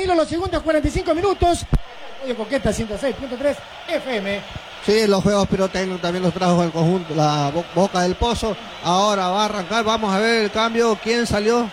Danilo, los segundos 45 minutos. Oye, Coqueta 106.3 FM. Sí, los juegos pirotécnicos también los trajo el conjunto, la Boca del Pozo. Ahora va a arrancar, vamos a ver el cambio. ¿Quién salió?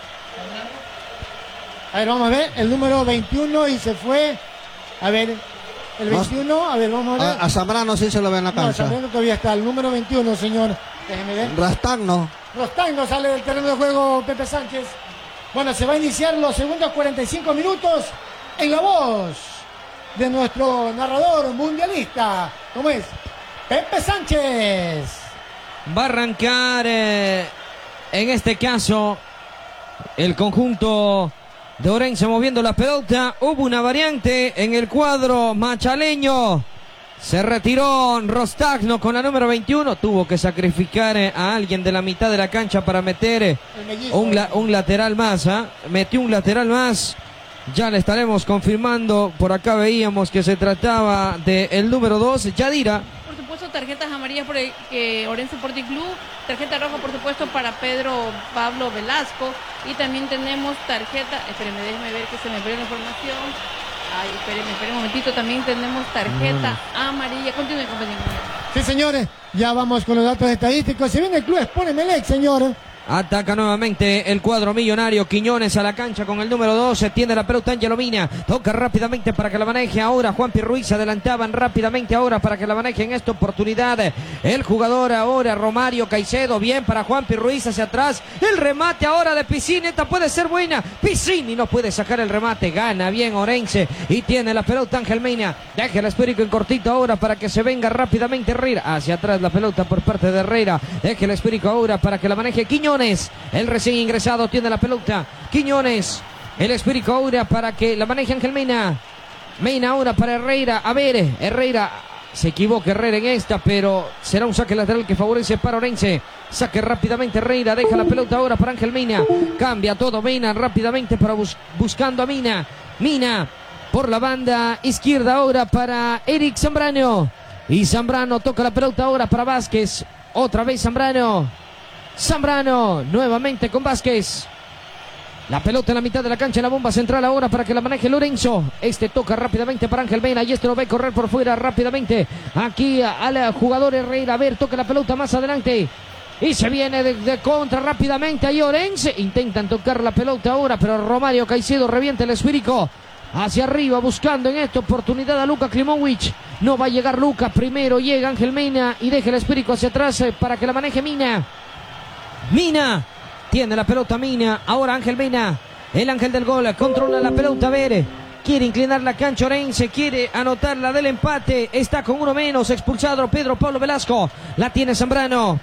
A ver, vamos a ver, el número 21 y se fue. A ver, el 21, a ver, vamos a ver. A Zambrano sí se lo ve en la cancha. No, Zambrano todavía está, el número 21, señor. Déjeme ver. Rastagno sale del terreno de juego, Pepe Sánchez. Bueno, se va a iniciar los segundos 45 minutos en la voz de nuestro narrador mundialista. ¿Cómo es? Pepe Sánchez. Va a arrancar, en este caso, el conjunto de Orense moviendo la pelota. Hubo una variante en el cuadro machaleño. Se retiró Rostagno con la número 21. Tuvo que sacrificar a alguien de la mitad de la cancha para meter un lateral más. Metió un lateral más. Ya le estaremos confirmando. Por acá veíamos que se trataba del número 2, Yadira. Por supuesto, tarjetas amarillas por el Orense Sporting Club. Tarjeta roja, por supuesto, para Pedro Pablo Velasco. Y también tenemos tarjeta... Espérenme, déjenme ver que se me perdió la información. Ay, espérenme un momentito. También tenemos tarjeta amarilla. Continúen, compañeros. Sí, señores. Ya vamos con los datos estadísticos. Se viene el club Sport Emelec, señor. Ataca nuevamente el cuadro millonario. Quiñones a la cancha con el número 12. Tiene la pelota Ángelo Mina. Toca rápidamente para que la maneje ahora Juanpi Ruiz. Se adelantaban rápidamente ahora para que la maneje en esta oportunidad. El jugador ahora Romario Caicedo. Bien para Juanpi Ruiz hacia atrás. El remate ahora de Piscini. Esta puede ser buena. Piscini no puede sacar el remate. Gana bien Orense. Y tiene la pelota Ángel Mina. Deja el esférico en cortito ahora para que se venga rápidamente Herrera. Hacia atrás la pelota por parte de Herrera. Deja el esférico ahora para que la maneje Quiñones. El recién ingresado tiene la pelota. Quiñones. El esférico ahora para que la maneje Ángel Mena. Mena ahora para Herrera. A ver, Herrera. Se equivoca Herrera en esta, pero será un saque lateral que favorece para Orense. Saque rápidamente Herrera. Deja la pelota ahora para Ángel Mena. Cambia todo Mena rápidamente para buscando a Mina. Mina por la banda izquierda ahora para Eric Zambrano. Y Zambrano toca la pelota ahora para Vázquez. Otra vez Zambrano nuevamente con Vázquez. La pelota en la mitad de la cancha, en la bomba central ahora para que la maneje Lorenzo. Este toca rápidamente para Ángel Mena y este lo va a correr por fuera rápidamente. Aquí al jugador Herrera. A ver, toca la pelota más adelante. Y se viene de contra rápidamente ahí Orense. Intentan tocar la pelota ahora, pero Romario Caicedo revienta el esférico. Hacia arriba buscando en esta oportunidad a Luka Klimovic. No va a llegar Luka. Primero llega Ángel Mena y deja el esférico hacia atrás para que la maneje Mina. Mina, tiene la pelota Mina, ahora Ángel Mena, el ángel del gol, controla la pelota, a ver, quiere inclinar la cancha Orense, quiere anotar la del empate, está con uno menos, expulsado Pedro Pablo Velasco, la tiene Zambrano,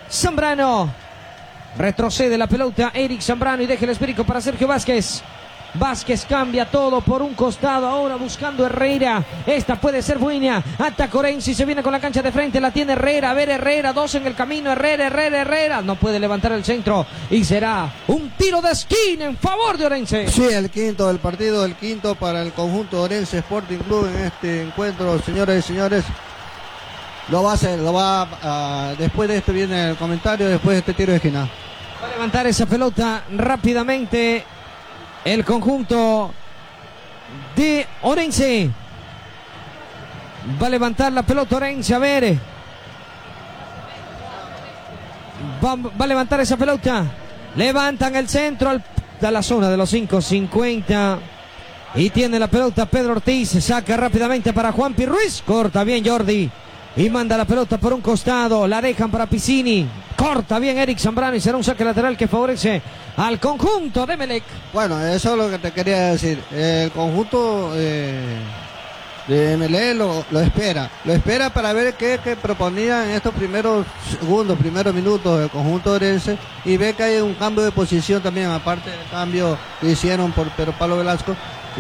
retrocede la pelota Eric Zambrano y deja el esférico para Sergio Vázquez. Vázquez cambia todo por un costado, ahora buscando Herrera. Esta puede ser buena. Ataca Orense y se viene con la cancha de frente. La tiene Herrera. A ver, Herrera, dos en el camino. Herrera. No puede levantar el centro. Y será un tiro de esquina en favor de Orense. Sí, el quinto del partido, el quinto para el conjunto Orense Sporting Club en este encuentro, señoras y señores. Lo va a hacer, después de esto viene el comentario, después de este tiro de esquina. Va a levantar esa pelota rápidamente el conjunto de Orense. Va a levantar la pelota Orense, a ver. Va a levantar esa pelota. Levantan el centro a la zona de los 5:50. Y tiene la pelota Pedro Ortiz. Saca rápidamente para Juanpi Ruiz. Corta bien Jordi. Y manda la pelota por un costado. La dejan para Piscini. Corta bien Eric Zambrano y será un saque lateral que favorece al conjunto de Emelec. Bueno, eso es lo que te quería decir. El conjunto de Emelec lo espera. Lo espera para ver qué proponía en estos primeros minutos el conjunto de Orense. Y ve que hay un cambio de posición también, aparte del cambio que hicieron por Pedro Pablo Velasco.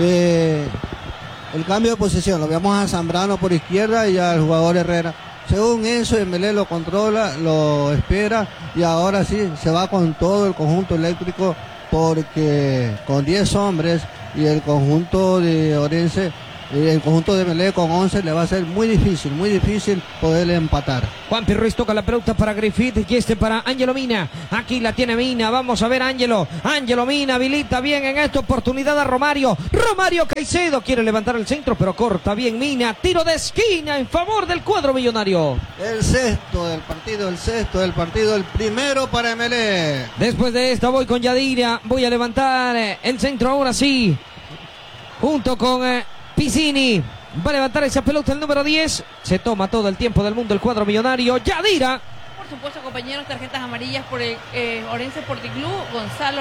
El cambio de posición, lo vemos a Zambrano por izquierda y al jugador Herrera. Según eso, Emelec lo controla, lo espera y ahora sí se va con todo el conjunto eléctrico porque con 10 hombres y el conjunto de Orense el conjunto de Melé con 11 le va a ser muy difícil poderle empatar. Juanpi Ruiz toca la pelota para Griffith y para Ángelo Mina. Aquí la tiene Mina, vamos a ver Ángelo Mina habilita bien en esta oportunidad a Romario Caicedo, quiere levantar el centro pero corta bien Mina, tiro de esquina en favor del cuadro millonario. El sexto del partido, el primero para Melé. Después de esta voy con Yadira, voy a levantar el centro ahora sí, junto con Piscini. Va a levantar esa pelota el número 10. Se toma todo el tiempo del mundo el cuadro millonario. Yadira. Por supuesto, compañeros, tarjetas amarillas por el Orense Sporting Club, Gonzalo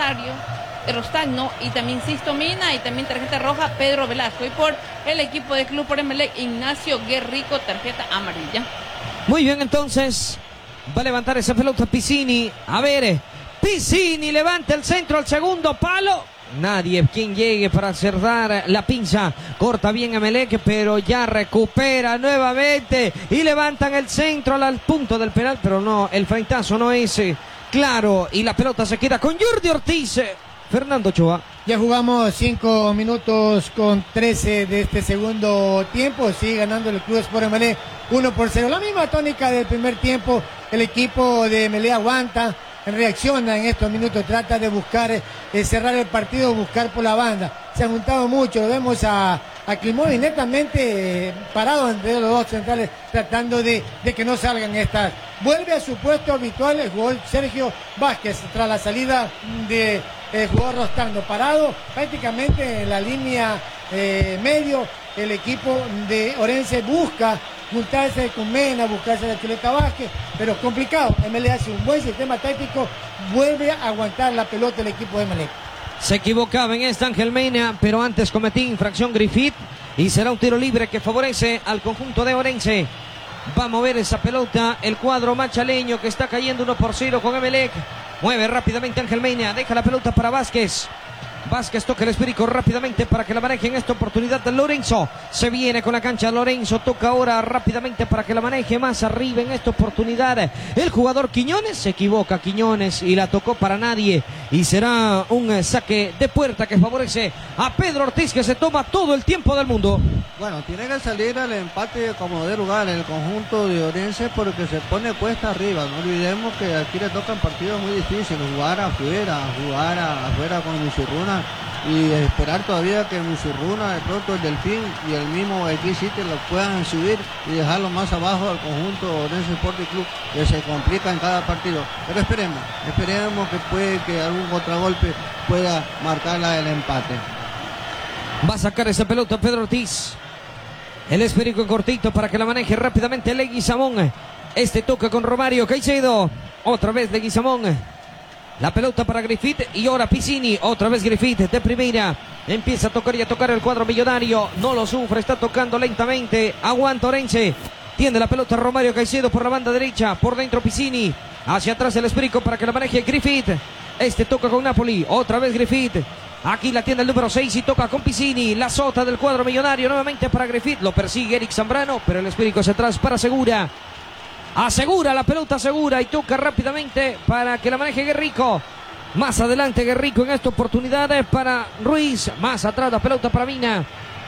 Rostagno y también Sisto Mina, y también tarjeta roja Pedro Velasco. Y por el equipo de Club por Emelec, Ignacio Guerrico, tarjeta amarilla. Muy bien, entonces va a levantar esa pelota Piscini. A ver, Piscini levanta el centro al segundo palo. Nadie quien llegue para cerrar la pinza. Corta bien Emelec, pero ya recupera nuevamente y levantan el centro al punto del penal, pero no, el frentazo no es claro y la pelota se queda con Jordi Ortiz. Fernando Ochoa. Ya jugamos 5 minutos con 13 de este segundo tiempo. Sigue ganando el Club Sport Emelec 1-0. La misma tónica del primer tiempo. El equipo de Emelec aguanta, reacciona en estos minutos, trata de buscar cerrar el partido, buscar por la banda. Se han juntado mucho, lo vemos a Climovi netamente parado entre los dos centrales, tratando de que no salgan estas. Vuelve a su puesto habitual el jugador Sergio Vázquez, tras la salida de jugador Rostagno, parado prácticamente en la línea medio. El equipo de Orense busca juntarse con Mena, buscarse la Chuleta Vázquez, pero es complicado. Emelec hace un buen sistema táctico, vuelve a aguantar la pelota el equipo de Emelec. Se equivocaba en esta Ángel Mena, pero antes cometí infracción Griffith y será un tiro libre que favorece al conjunto de Orense. Va a mover esa pelota el cuadro machaleño que está cayendo 1-0 con Emelec. Mueve rápidamente Ángel Mena, deja la pelota para Vázquez. Vázquez toca el esférico rápidamente para que la maneje en esta oportunidad de Lorenzo. Se viene con la cancha Lorenzo, toca ahora rápidamente para que la maneje más arriba en esta oportunidad. El jugador Quiñones, se equivoca Quiñones y la tocó para nadie. Y será un saque de puerta que favorece a Pedro Ortiz, que se toma todo el tiempo del mundo. Bueno, tiene que salir al empate como de lugar en el conjunto de Orense porque se pone cuesta arriba. No olvidemos que aquí le tocan partidos muy difíciles, jugar afuera con Musurruna y esperar todavía que Musurruna, de pronto el Delfín y el mismo X-City lo puedan subir y dejarlo más abajo al conjunto Orense Sporting Club, que se complica en cada partido. Pero esperemos que puede que algún contragolpe pueda marcar el empate. Va a sacar esa pelota Pedro Ortiz. El esférico cortito para que la maneje rápidamente Leguizamón. Este toca con Romario Caicedo. Otra vez Leguizamón. La pelota para Griffith y ahora Piscini. Otra vez Griffith de primera. Empieza a tocar y a tocar el cuadro millonario. No lo sufre, está tocando lentamente. Aguanta Orense. Tiene la pelota Romario Caicedo por la banda derecha. Por dentro Piscini. Hacia atrás el esférico para que la maneje Griffith. Este toca con Napoli. Otra vez Griffith. Aquí la tiene el número 6 y toca con Piscini. La sota del cuadro millonario nuevamente para Griffith. Lo persigue Eric Zambrano, pero el esférico hacia atrás para Segura. Asegura la pelota Segura y toca rápidamente para que la maneje Guerrico. Más adelante Guerrico en esta oportunidad para Ruiz. Más atrás la pelota para Mina.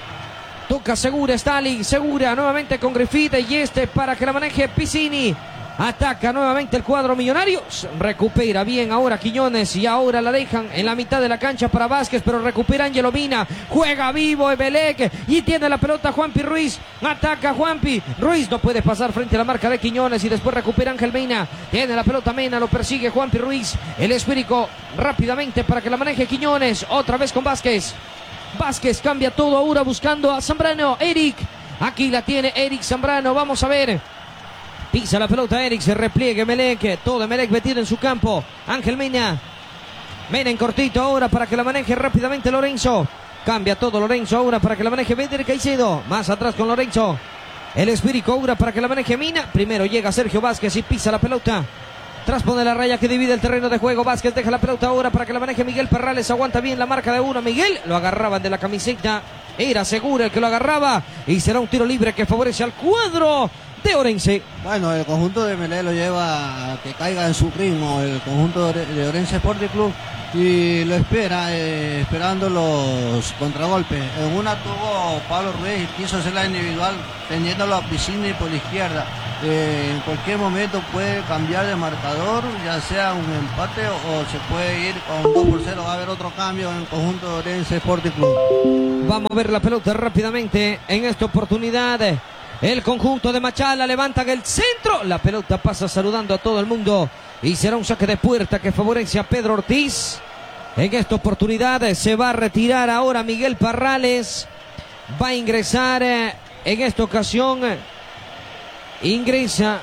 Toca Segura, Stalin. Segura nuevamente con Griffith y para que la maneje Piscini. Ataca nuevamente el cuadro millonario. Recupera bien ahora Quiñones y ahora la dejan en la mitad de la cancha para Vázquez, pero recupera Ángelo Mina. Juega vivo Emelec y tiene la pelota Juanpi Ruiz. Ataca Juanpi. Ruiz no puede pasar frente a la marca de Quiñones y después recupera Ángel Mena. Tiene la pelota Mena, lo persigue Juanpi Ruiz. El esférico rápidamente para que la maneje Quiñones. Otra vez con Vázquez. Vázquez cambia todo ahora buscando a Zambrano. Eric. Aquí la tiene Eric Zambrano. Vamos a ver. Pisa la pelota Eric, se repliegue Emelec, todo Emelec metido en su campo. Ángel Mena. Mena en cortito ahora para que la maneje rápidamente Lorenzo. Cambia todo Lorenzo ahora para que la maneje Beder Caicedo. Más atrás con Lorenzo. El esférico ahora para que la maneje Mina. Primero llega Sergio Vázquez y pisa la pelota. Traspone la raya que divide el terreno de juego. Vázquez deja la pelota ahora para que la maneje Miguel Perrales. Aguanta bien la marca de uno. Miguel lo agarraban de la camiseta. Era Segura el que lo agarraba. Y será un tiro libre que favorece al cuadro de Orense. Bueno, el conjunto de Melé lo lleva a que caiga en su ritmo el conjunto de Orense Sporting Club y lo espera, esperando los contragolpes. En una tuvo Pablo Ruiz y quiso hacer la individual, tendiéndolo a Piscina y por la izquierda. En cualquier momento puede cambiar de marcador, ya sea un empate o se puede ir con 2-0. Va a haber otro cambio en el conjunto de Orense Sporting Club. Vamos a ver la pelota rápidamente en esta oportunidad. El conjunto de Machala levantan el centro. La pelota pasa saludando a todo el mundo. Y será un saque de puerta que favorece a Pedro Ortiz. En esta oportunidad se va a retirar ahora Miguel Parrales. Va a ingresar en esta ocasión. Ingresa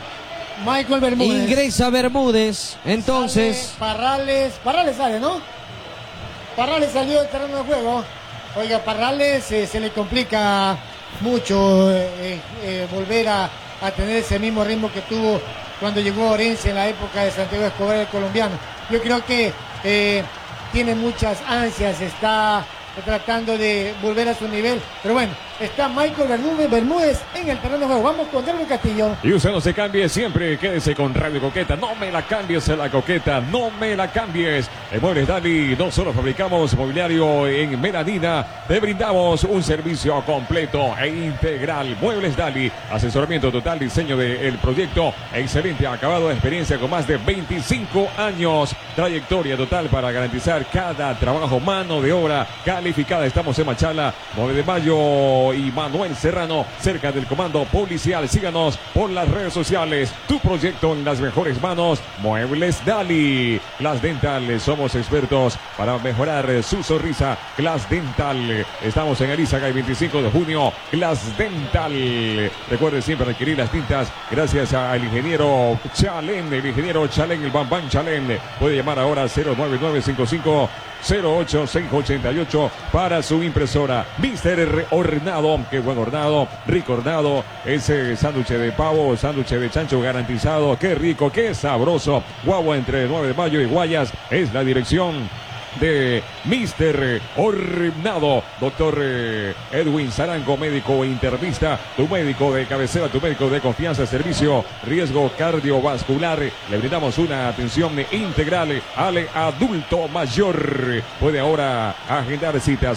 Bermúdez. Entonces. Parrales sale, ¿no? Parrales salió del terreno de juego. Oiga, Parrales se le complica mucho volver a tener ese mismo ritmo que tuvo cuando llegó a Orense en la época de Santiago Escobar, el colombiano. Yo creo que tiene muchas ansias, está tratando de volver a su nivel, pero bueno, está Michael Bermúdez en el terreno de juego. Vamos con Derwin Castillo. Y usted no se cambie siempre, quédese con Radio Coqueta. No me la cambies la Coqueta, no me la cambies. En Muebles Dali no solo fabricamos mobiliario en melanina, te brindamos un servicio completo e integral. Muebles Dali, asesoramiento total, diseño del proyecto, excelente acabado, experiencia con más de 25 años, trayectoria total para garantizar cada trabajo, mano de obra calificada. Estamos en Machala, 9 de mayo y Manuel Serrano, cerca del comando policial. Síganos por las redes sociales. Tu proyecto en las mejores manos. Muebles Dali. Glass Dental, somos expertos para mejorar su sonrisa. Glass Dental. Estamos en Arizaga, el 25 de junio. Glass Dental. Recuerde siempre adquirir las tintas gracias al ingeniero Chalén. El ingeniero Chalén, el Bambán Chalén. Puede llamar ahora 09955 08688 para su impresora. Mister Hornado, qué buen hornado, rico hornado, ese sándwich de pavo, sándwich de chancho garantizado, qué rico, qué sabroso. Guagua entre 9 de mayo y Guayas es la dirección de Mister Hornado. Doctor Edwin Sarango, médico internista, tu médico de cabecera, tu médico de confianza, servicio riesgo cardiovascular. Le brindamos una atención integral al adulto mayor. Puede ahora agendar cita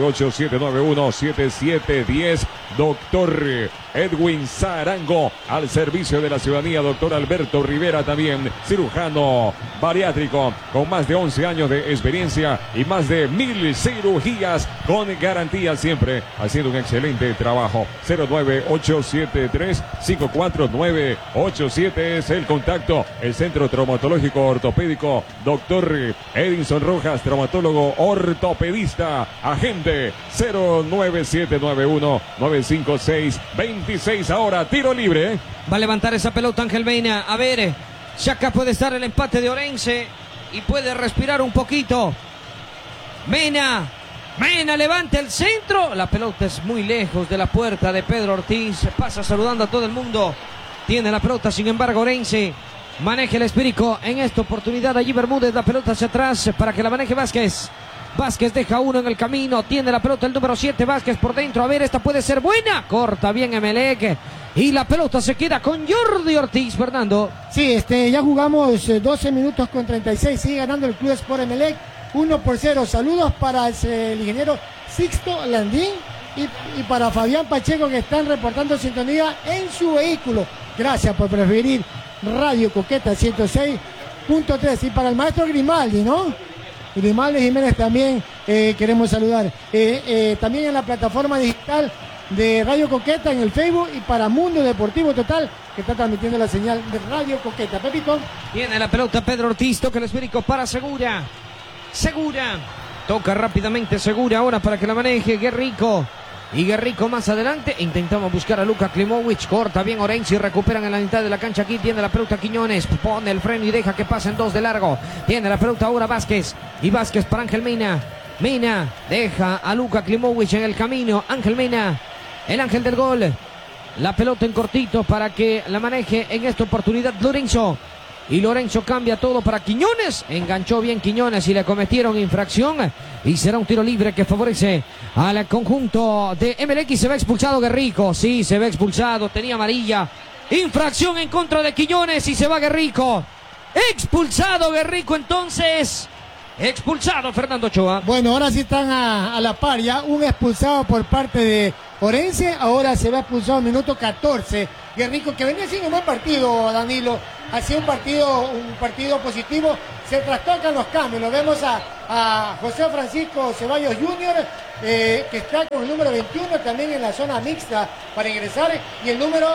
098-791-7710. Doctor Edwin Sarango, al servicio de la ciudadanía. Doctor Alberto Rivera, también cirujano bariátrico con más de 11 años de experiencia y más de 1000 cirugías con garantía, siempre haciendo un excelente trabajo. 09873-54987 es el contacto. El Centro Traumatológico Ortopédico Doctor Edinson Rojas, traumatólogo ortopedista. Agente 09791-956-26. Ahora tiro libre. Va a levantar esa pelota Ángel Mena. A ver, ya acá puede estar el empate de Orense y puede respirar un poquito. Mena levanta el centro. La pelota es muy lejos de la puerta de Pedro Ortiz. Pasa saludando a todo el mundo. Tiene la pelota, sin embargo, Orense maneja el esférico en esta oportunidad. Allí Bermúdez, la pelota hacia atrás para que la maneje Vázquez. Vázquez deja uno en el camino. Tiene la pelota el número 7. Vázquez por dentro. A ver, esta puede ser buena. Corta bien Emelec. Y la pelota se queda con Jordi Ortiz, Fernando. Sí, ya jugamos 12 minutos con 36. Sigue ganando el Club Sport Emelec 1-0. Saludos para el ingeniero Sixto Landín y para Fabián Pacheco, que están reportando sintonía en su vehículo. Gracias por preferir Radio Coqueta 106.3. Y para el maestro Grimaldi, ¿no? Grimaldi Jiménez también queremos saludar. También en la plataforma digital de Radio Coqueta en el Facebook, y para Mundo Deportivo Total, que está transmitiendo la señal de Radio Coqueta. Pepito. Tiene la pelota Pedro Ortiz, toca el esférico para Segura. Toca rápidamente Segura ahora para que la maneje Guerrico. Y Guerrico más adelante. Intentamos buscar a Luka Klimovic. Corta bien Orense y recuperan en la mitad de la cancha. Aquí tiene la pelota Quiñones. Pone el freno y deja que pasen 2 de largo. Tiene la pelota ahora Vázquez. Y Vázquez para Ángel Mena. Mena deja a Luka Klimovic en el camino. Ángel Mena, el ángel del gol. La pelota en cortito para que la maneje en esta oportunidad Lorenzo. y Lorenzo cambia todo para Quiñones. Enganchó bien Quiñones y le cometieron infracción. Y será un tiro libre que favorece al conjunto de Emelec y se ve expulsado Guerrico. Sí, se ve expulsado, tenía amarilla. Infracción en contra de Quiñones y se va Guerrico. Expulsado Guerrico entonces. Expulsado Fernando Ochoa. Bueno, ahora sí están a la par ya. Un expulsado por parte de Orense. Ahora se va expulsado al minuto 14. Guerrico, que venía haciendo un buen partido, Danilo. Hacía un partido positivo. Se trastocan los cambios. Lo vemos a José Francisco Ceballos Jr., que está con el número 21 también en la zona mixta para ingresar. Y el número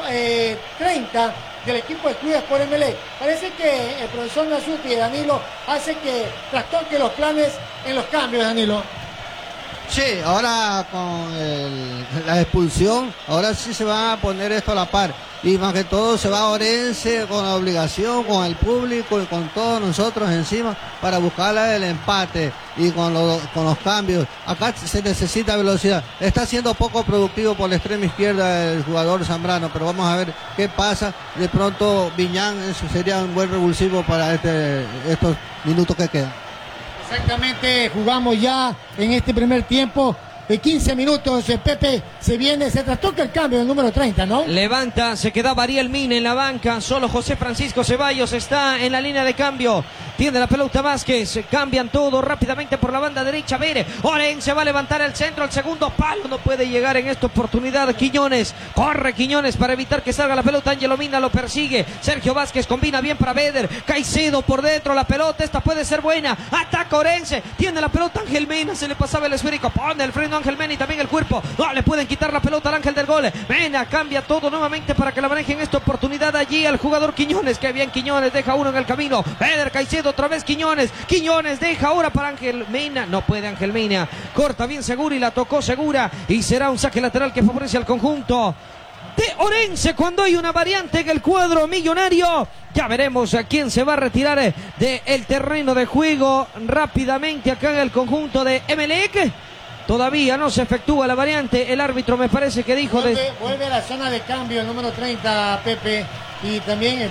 30 del equipo de Club Sport Emelec. Parece que el profesor Nasuti, Danilo, hace que trastoque los planes en los cambios, Danilo. Sí, ahora con la expulsión, ahora sí se va a poner esto a la par. Y más que todo se va a Orense con la obligación, con el público y con todos nosotros encima para buscar el empate y con los cambios. Acá se necesita velocidad. Está siendo poco productivo por la extrema izquierda el jugador Zambrano, pero vamos a ver qué pasa. De pronto Viñán, eso sería un buen revulsivo para estos minutos que quedan. Exactamente, jugamos ya en este primer tiempo de 15 minutos. Pepe, se trastoca el cambio del número 30, ¿no? Levanta, se quedaba Ariel Mina en la banca, solo José Francisco Ceballos está en la línea de cambio. Tiene la pelota Vázquez, cambian todo rápidamente por la banda derecha. Ver, Orense va a levantar el centro, el segundo palo, no puede llegar en esta oportunidad Quiñones. Corre Quiñones para evitar que salga la pelota. Ángelo Mina lo persigue. Sergio Vázquez combina bien para Beder. Caicedo por dentro, la pelota, esta puede ser buena. Ataca Orense, tiene la pelota Ángel Mena, se le pasaba el esférico, pone el freno Ángel Mena y también el cuerpo. No le pueden quitar la pelota al ángel del gol. Mena cambia todo nuevamente para que la maneje en esta oportunidad allí al jugador Quiñones. Que bien Quiñones, deja uno en el camino. Beder, Caicedo, otra vez Quiñones deja ahora para Ángel Mena, no puede Ángel Mena, corta bien Segura y la tocó Segura y será un saque lateral que favorece al conjunto de Orense cuando hay una variante en el cuadro millonario. Ya veremos a quién se va a retirar del terreno de juego rápidamente acá en el conjunto de Emelec. Todavía no se efectúa la variante, el árbitro me parece que dijo... Vuelve a la zona de cambio el número 30, Pepe, y también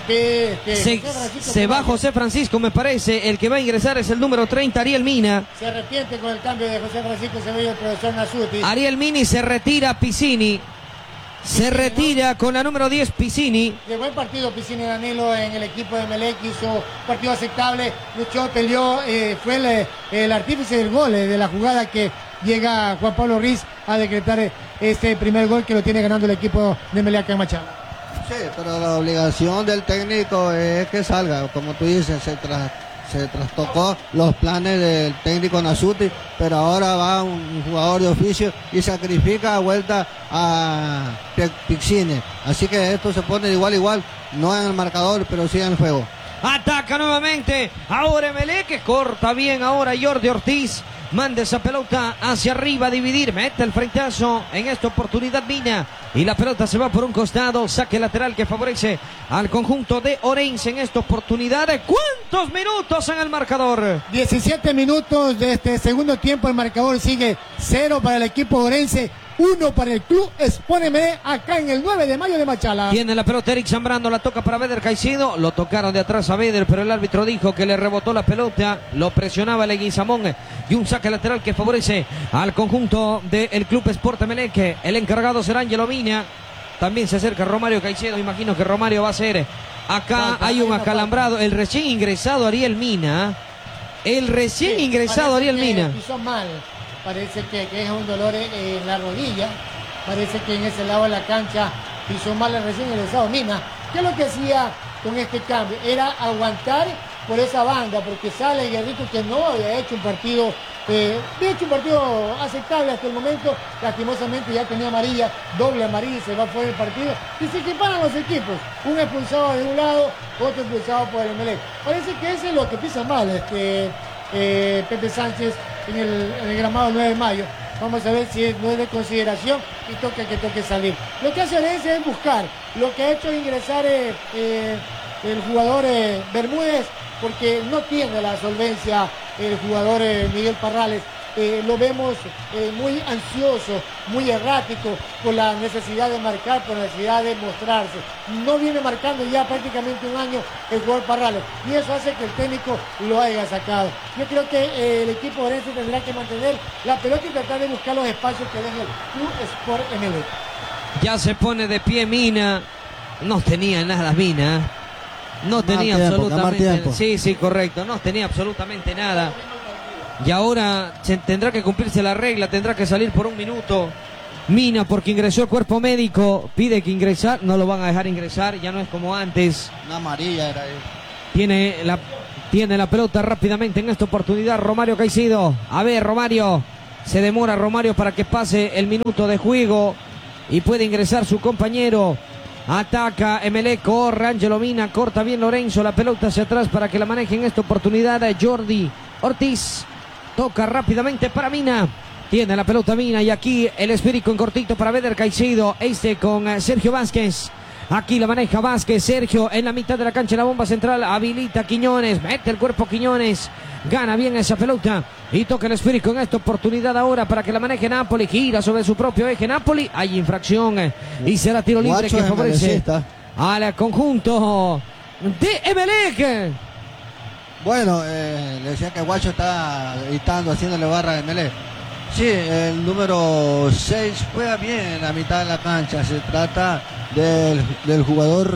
se va José Francisco, me parece, el que va a ingresar es el número 30, Ariel Mina. Se arrepiente con el cambio de José Francisco Ceballos, el profesor Nasuti. Ariel Mini se retira Piscini. Se retira con la número 10 Piscini. De buen partido Piscini, Danilo, en el equipo de Emelec, hizo partido aceptable, luchó, peleó, fue el artífice del gol, de la jugada que llega Juan Pablo Riz a decretar este primer gol que lo tiene ganando el equipo de Emelec acá en Machala. Sí, pero la obligación del técnico es que salga, como tú dices, se trastocó los planes del técnico Nasuti, pero ahora va un jugador de oficio y sacrifica a vuelta a Piscine. Así que esto se pone de igual, no en el marcador, pero sí en el juego. Ataca nuevamente, ahora Emelec, que corta bien ahora Jordi Ortiz. Manda esa pelota hacia arriba a dividir, mete el frentazo en esta oportunidad Mina y la pelota se va por un costado, saque lateral que favorece al conjunto de Orense en esta oportunidad. ¿Cuántos minutos en el marcador? 17 minutos de este segundo tiempo, el marcador sigue 0 para el equipo de Orense, 1 para el Club Sport Emelec acá en el 9 de mayo de Machala. Tiene la pelota Eric Zambrano, la toca para Beder Caicedo, lo tocaron de atrás a Beder, pero el árbitro dijo que le rebotó la pelota, lo presionaba Leguizamón y un saque lateral que favorece al conjunto del Club Sport Emelec. El encargado será Ángelo Mina, también se acerca Romario Caicedo, imagino que Romario va a ser. Acá hay un acalambrado, el recién ingresado Ariel Mina, Ariel Mina. Pisó mal. Parece que es un dolor en la rodilla. Parece que en ese lado de la cancha pisó mal el recién ingresado Mina. ¿Qué es lo que hacía con este cambio? Era aguantar por esa banda, porque sale Guerrico, que no había hecho un partido, aceptable hasta el momento. Lastimosamente ya tenía amarilla, doble amarilla y se va fuera del partido. Y se equiparan los equipos. Un expulsado de un lado, otro expulsado por el Emelec. Parece que eso es lo que pisa mal Pepe Sánchez en el gramado 9 de mayo. Vamos a ver si no es de consideración y toque salir. Lo que hace Orense es buscar. Lo que ha hecho es ingresar el jugador Bermúdez, porque no tiene la solvencia el jugador Miguel Parrales lo vemos muy ansioso, muy errático, por la necesidad de marcar, por la necesidad de mostrarse. No viene marcando ya prácticamente un año el jugador Parrales, y eso hace que el técnico lo haya sacado. Yo creo que el equipo orense tendrá que mantener la pelota y tratar de buscar los espacios que deja el Club Sport Emelec. Ya se pone de pie Mina. No tenía nada Mina. No tenía absolutamente. Sí, correcto. No tenía absolutamente nada. Y ahora tendrá que cumplirse la regla. Tendrá que salir por un minuto. Mina, porque ingresó el cuerpo médico, pide que ingresar. No lo van a dejar ingresar. Ya no es como antes. Una amarilla era ahí. Tiene la pelota rápidamente en esta oportunidad Romario Caicedo. A ver, Romario. Se demora Romario para que pase el minuto de juego y puede ingresar su compañero. Ataca Emelec, corre Ángelo Mina, corta bien Lorenzo, la pelota hacia atrás para que la maneje en esta oportunidad Jordi Ortiz. Toca rápidamente para Mina. Tiene la pelota Mina y aquí el esférico en cortito para Beder Caicedo. Con Sergio Vázquez. Aquí la maneja Vázquez, Sergio en la mitad de la cancha, la bomba central, habilita Quiñones, mete el cuerpo Quiñones, gana bien esa pelota y toca el esférico en esta oportunidad ahora para que la maneje Napoli, gira sobre su propio eje Napoli, hay infracción y será tiro libre que favorece al conjunto de Emelec. Bueno, le decía que Guacho está gritando, haciéndole barra a Emelec. Sí, el número 6 juega bien en la mitad de la cancha. Se trata del jugador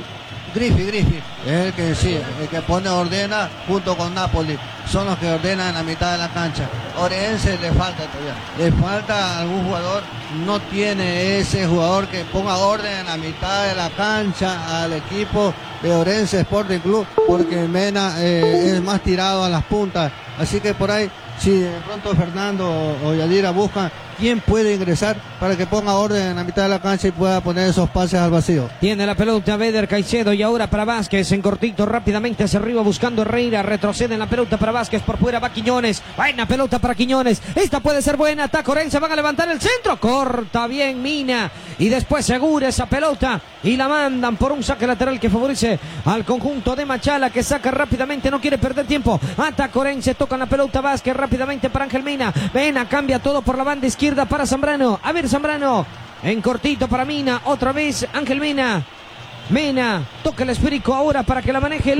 Griffi, el que pone ordena junto con Napoli. Son los que ordenan en la mitad de la cancha. Orense le falta todavía. Le falta algún jugador. No tiene ese jugador que ponga orden en la mitad de la cancha al equipo de Orense Sporting Club, porque Mena es más tirado a las puntas. Así que por ahí, si de pronto Fernando o Yadira buscan quién puede ingresar para que ponga orden en la mitad de la cancha y pueda poner esos pases al vacío. Tiene la pelota Beder Caicedo y ahora para Vázquez en cortito, rápidamente hacia arriba buscando Herrera, retrocede en la pelota para Vázquez, por fuera va Quiñones, buena pelota para Quiñones, esta puede ser buena, ataca Orense, van a levantar el centro, corta bien Mina y después segura esa pelota y la mandan por un saque lateral que favorece al conjunto de Machala, que saca rápidamente, no quiere perder tiempo, ataca Orense, toca la pelota Vázquez rápidamente para Ángel Mina, cambia todo por la banda izquierda para Zambrano, a ver Zambrano, en cortito para Mina, otra vez Ángel Mina, toca el esférico ahora para que la maneje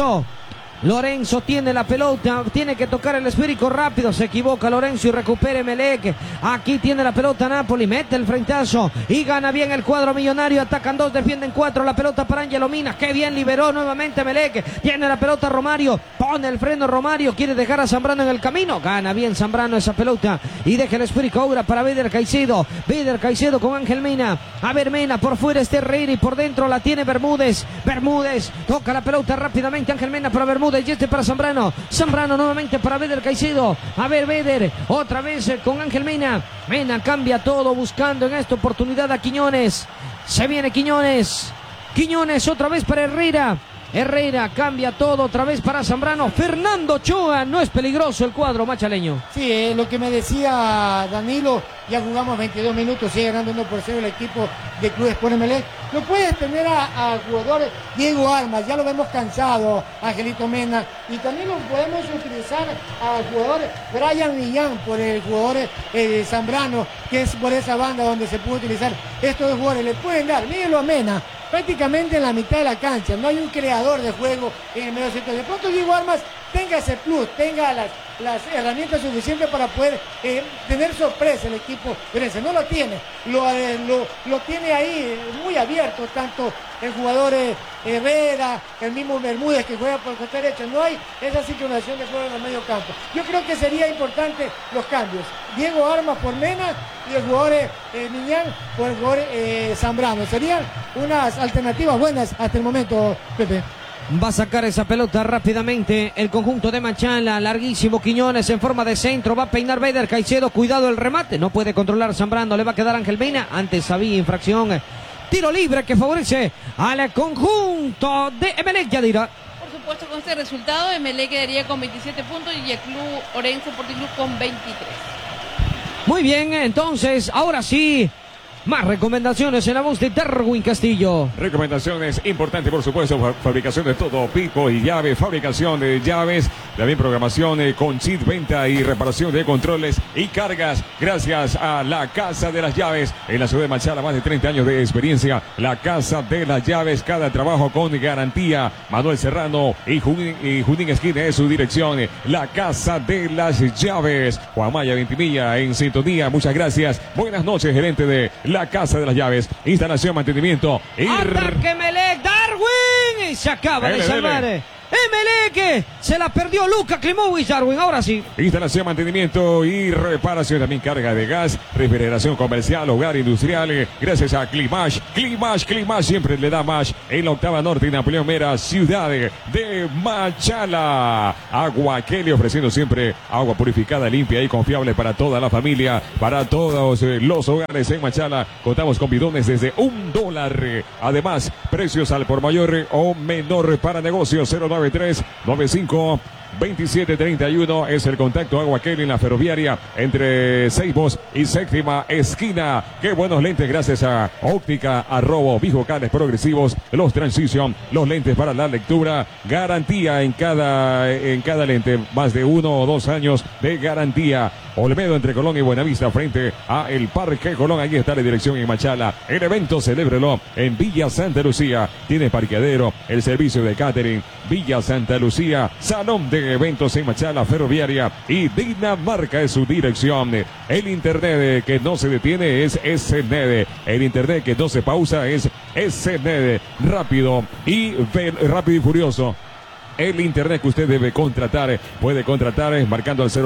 Lorenzo tiene la pelota, tiene que tocar el esférico rápido, se equivoca Lorenzo y recupera Emelec. Aquí tiene la pelota Napoli, mete el frentazo y gana bien el cuadro millonario, atacan 2, defienden 4, la pelota para Ángelo Mina, que bien liberó nuevamente Emelec, tiene la pelota Romario, pone el freno Romario, quiere dejar a Zambrano en el camino, gana bien Zambrano esa pelota y deja el esférico ahora para Beder Caicedo con Ángel Mina, a ver Mena, por fuera este Herrera y por dentro la tiene Bermúdez, toca la pelota rápidamente Ángel Mena para Bermúdez y para Zambrano nuevamente para Beder Caicedo, a ver Beder, otra vez con Ángel Mena cambia todo buscando en esta oportunidad a Quiñones, se viene Quiñones otra vez para Herrera cambia todo otra vez para Zambrano, Fernando Ochoa, no es peligroso el cuadro machaleño. Sí, lo que me decía Danilo, ya jugamos 22 minutos, sigue ganando 1-0 el equipo de Club Sport Emelec. No puedes tener al jugador Diego Armas, ya lo vemos cansado, Angelito Mena, y también lo podemos utilizar al jugador Brian Millán por el jugador Zambrano, que es por esa banda donde se puede utilizar estos dos jugadores, le pueden dar, mírenlo a Mena, prácticamente en la mitad de la cancha, no hay un creador de juego en el medio centro. De pronto Diego Armas tenga ese plus, tenga las herramientas suficientes para poder tener sorpresa el equipo Orense. No lo tiene, lo tiene ahí muy abierto, tanto el jugador Herrera, el mismo Bermúdez que juega por el costado derecho. No hay esa sincronización de juego en el medio campo. Yo creo que sería importante los cambios. Diego Armas por Mena y el jugador Miñán por el jugador Zambrano. Serían unas alternativas buenas hasta el momento, Pepe. Va a sacar esa pelota rápidamente el conjunto de Machala, larguísimo Quiñones en forma de centro, va a peinar Beder Caicedo, cuidado el remate, no puede controlar Zambrano, le va a quedar Ángel Mena, antes había infracción, tiro libre que favorece al conjunto de Emelec, Yadira. Por supuesto, con este resultado Emelec quedaría con 27 puntos y el Club Orense Sporting Club con 23. Muy bien, entonces, ahora sí, Más recomendaciones en la voz de Darwin Castillo. Recomendaciones importantes, por supuesto, fabricación de todo tipo y llave, fabricación de llaves, también programación con chip, venta y reparación de controles y cargas, gracias a la Casa de las Llaves en la ciudad de Machala, más de 30 años de experiencia. La Casa de las Llaves, cada trabajo con garantía. Manuel Serrano y Junín Esquina es su dirección. La Casa de las Llaves. Juan Maya Ventimilla en sintonía, muchas gracias. Buenas noches, gerente de la Casa de las Llaves. Instalación, mantenimiento y... ¡Ataque Emelec! ¡Darwin! Se acaba de salvar. Emelec, se la perdió Luka Klimovic, Darwin, ahora sí. Instalación, mantenimiento y reparación, también carga de gas, refrigeración comercial, hogar industrial, gracias a Climash, siempre le da más en la octava norte y Napoleón Mera, ciudad de Machala. Agua Kelly ofreciendo siempre agua purificada, limpia y confiable para toda la familia, para todos los hogares en Machala. Contamos con bidones desde $1. Además, precios al por mayor o menor para negocios. 093-95-2731 es el contacto. Agua Kelly en la ferroviaria entre Seibos y séptima esquina. Qué buenos lentes, gracias a Óptica Arrobo, bifocales progresivos, los Transition, los lentes para la lectura, garantía en cada lente, más de 1 o 2 años de garantía. Olmedo entre Colón y Buenavista frente a el Parque Colón. Ahí está la dirección en Machala. El evento celébrelo en Villa Santa Lucía. Tiene parqueadero, el servicio de catering. Villa Santa Lucía, salón de eventos en Machala, ferroviaria y Dinamarca es su dirección. El internet que no se detiene es SNED. El internet que no se pausa es SNED. Rápido y furioso. El internet que usted debe contratar, puede contratar marcando al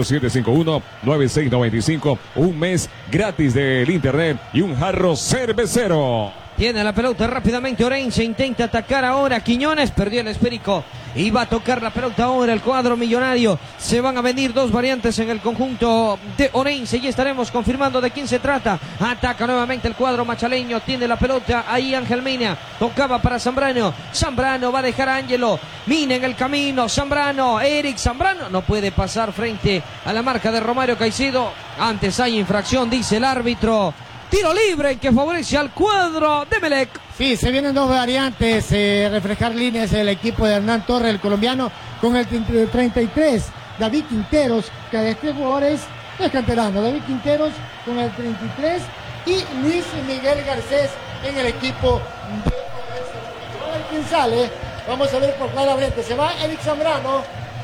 098-751-9695. Un mes gratis del internet y un jarro cervecero. Tiene la pelota rápidamente Orense, intenta atacar ahora Quiñones, perdió el esférico y va a tocar la pelota ahora el cuadro millonario. Se van a venir dos variantes en el conjunto de Orense y estaremos confirmando de quién se trata. Ataca nuevamente el cuadro machaleño, tiene la pelota ahí Ángel Mina, tocaba para Zambrano, Zambrano va a dejar a Ángelo, Mina en el camino, Zambrano, Eric Zambrano no puede pasar frente a la marca de Romario Caicedo. Antes hay infracción, dice el árbitro. Tiro libre que favorece al cuadro de Emelec. Sí, se vienen dos variantes, reflejar líneas el equipo de Hernán Torres, el colombiano, con el 33, David Quinteros, que de este jugador es canterano, David Quinteros con el 33 y Luis Miguel Garcés en el equipo de ¿quién sale? Vamos a ver por cuál frente. Se va Eric Zambrano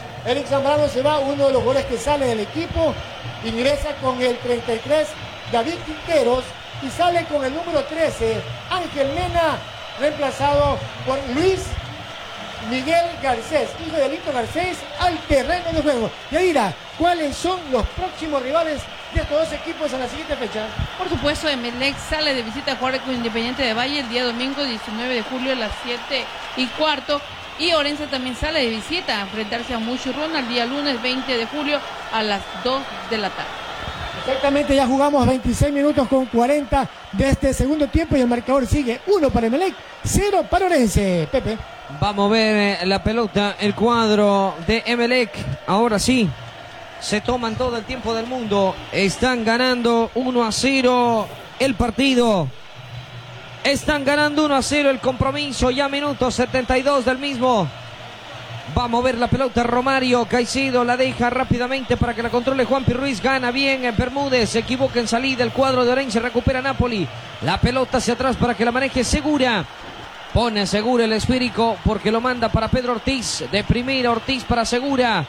se va, uno de los goles que sale del equipo, ingresa con el 33 David Quinteros y sale con el número 13 Ángel Mena, reemplazado por Luis Miguel Garcés, hijo de Lito Garcés, al terreno de juego. Yaira, ¿cuáles son los próximos rivales de estos dos equipos en la siguiente fecha? Por supuesto, Emelec sale de visita a jugar con Independiente de Valle el día domingo 19 de julio a las 7:15. Y Orense también sale de visita a enfrentarse a Muchurruna el día lunes 20 de julio a las 2 de la tarde. Exactamente, ya jugamos 26 minutos con 40 de este segundo tiempo y el marcador sigue 1 para Emelec, 0 para Orense. Pepe. Vamos a ver la pelota, el cuadro de Emelec. Ahora sí, se toman todo el tiempo del mundo. Están ganando 1-0 el partido. Están ganando 1-0 el compromiso. Ya minuto 72 del mismo. Va a mover la pelota Romario Caicedo, la deja rápidamente para que la controle Juanpi Ruiz, gana bien Bermúdez, se equivoca en salida el cuadro de Orense, recupera Napoli, la pelota hacia atrás para que la maneje Segura, pone Segura el esférico porque lo manda para Pedro Ortiz, de primera Ortiz para Segura,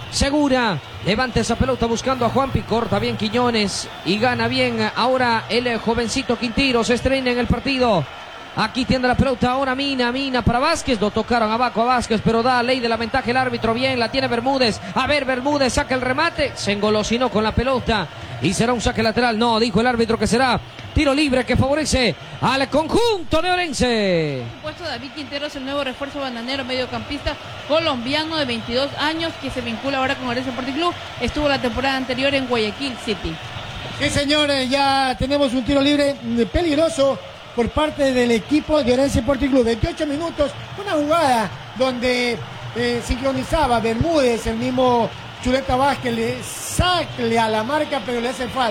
levanta esa pelota buscando a Juanpi, corta bien Quiñones y gana bien ahora el jovencito Quintero, se estrena en el partido. Aquí tiene la pelota ahora Mina para Vázquez, lo tocaron abajo a Vázquez, pero da ley de la ventaja el árbitro, bien, la tiene Bermúdez, a ver Bermúdez saca el remate, se engolosinó con la pelota y será un saque lateral, no, dijo el árbitro que será tiro libre que favorece al conjunto de Orense. Puesto David Quinteros, el nuevo refuerzo bananero mediocampista colombiano de 22 años que se vincula ahora con Orense Sporting Club, estuvo la temporada anterior en Guayaquil City. Sí señores, ya tenemos un tiro libre peligroso por parte del equipo de Orense Sporting Club. 28 minutos, una jugada donde sincronizaba Bermúdez, el mismo Chuleta Vázquez, le sacle a la marca, pero le hace falta.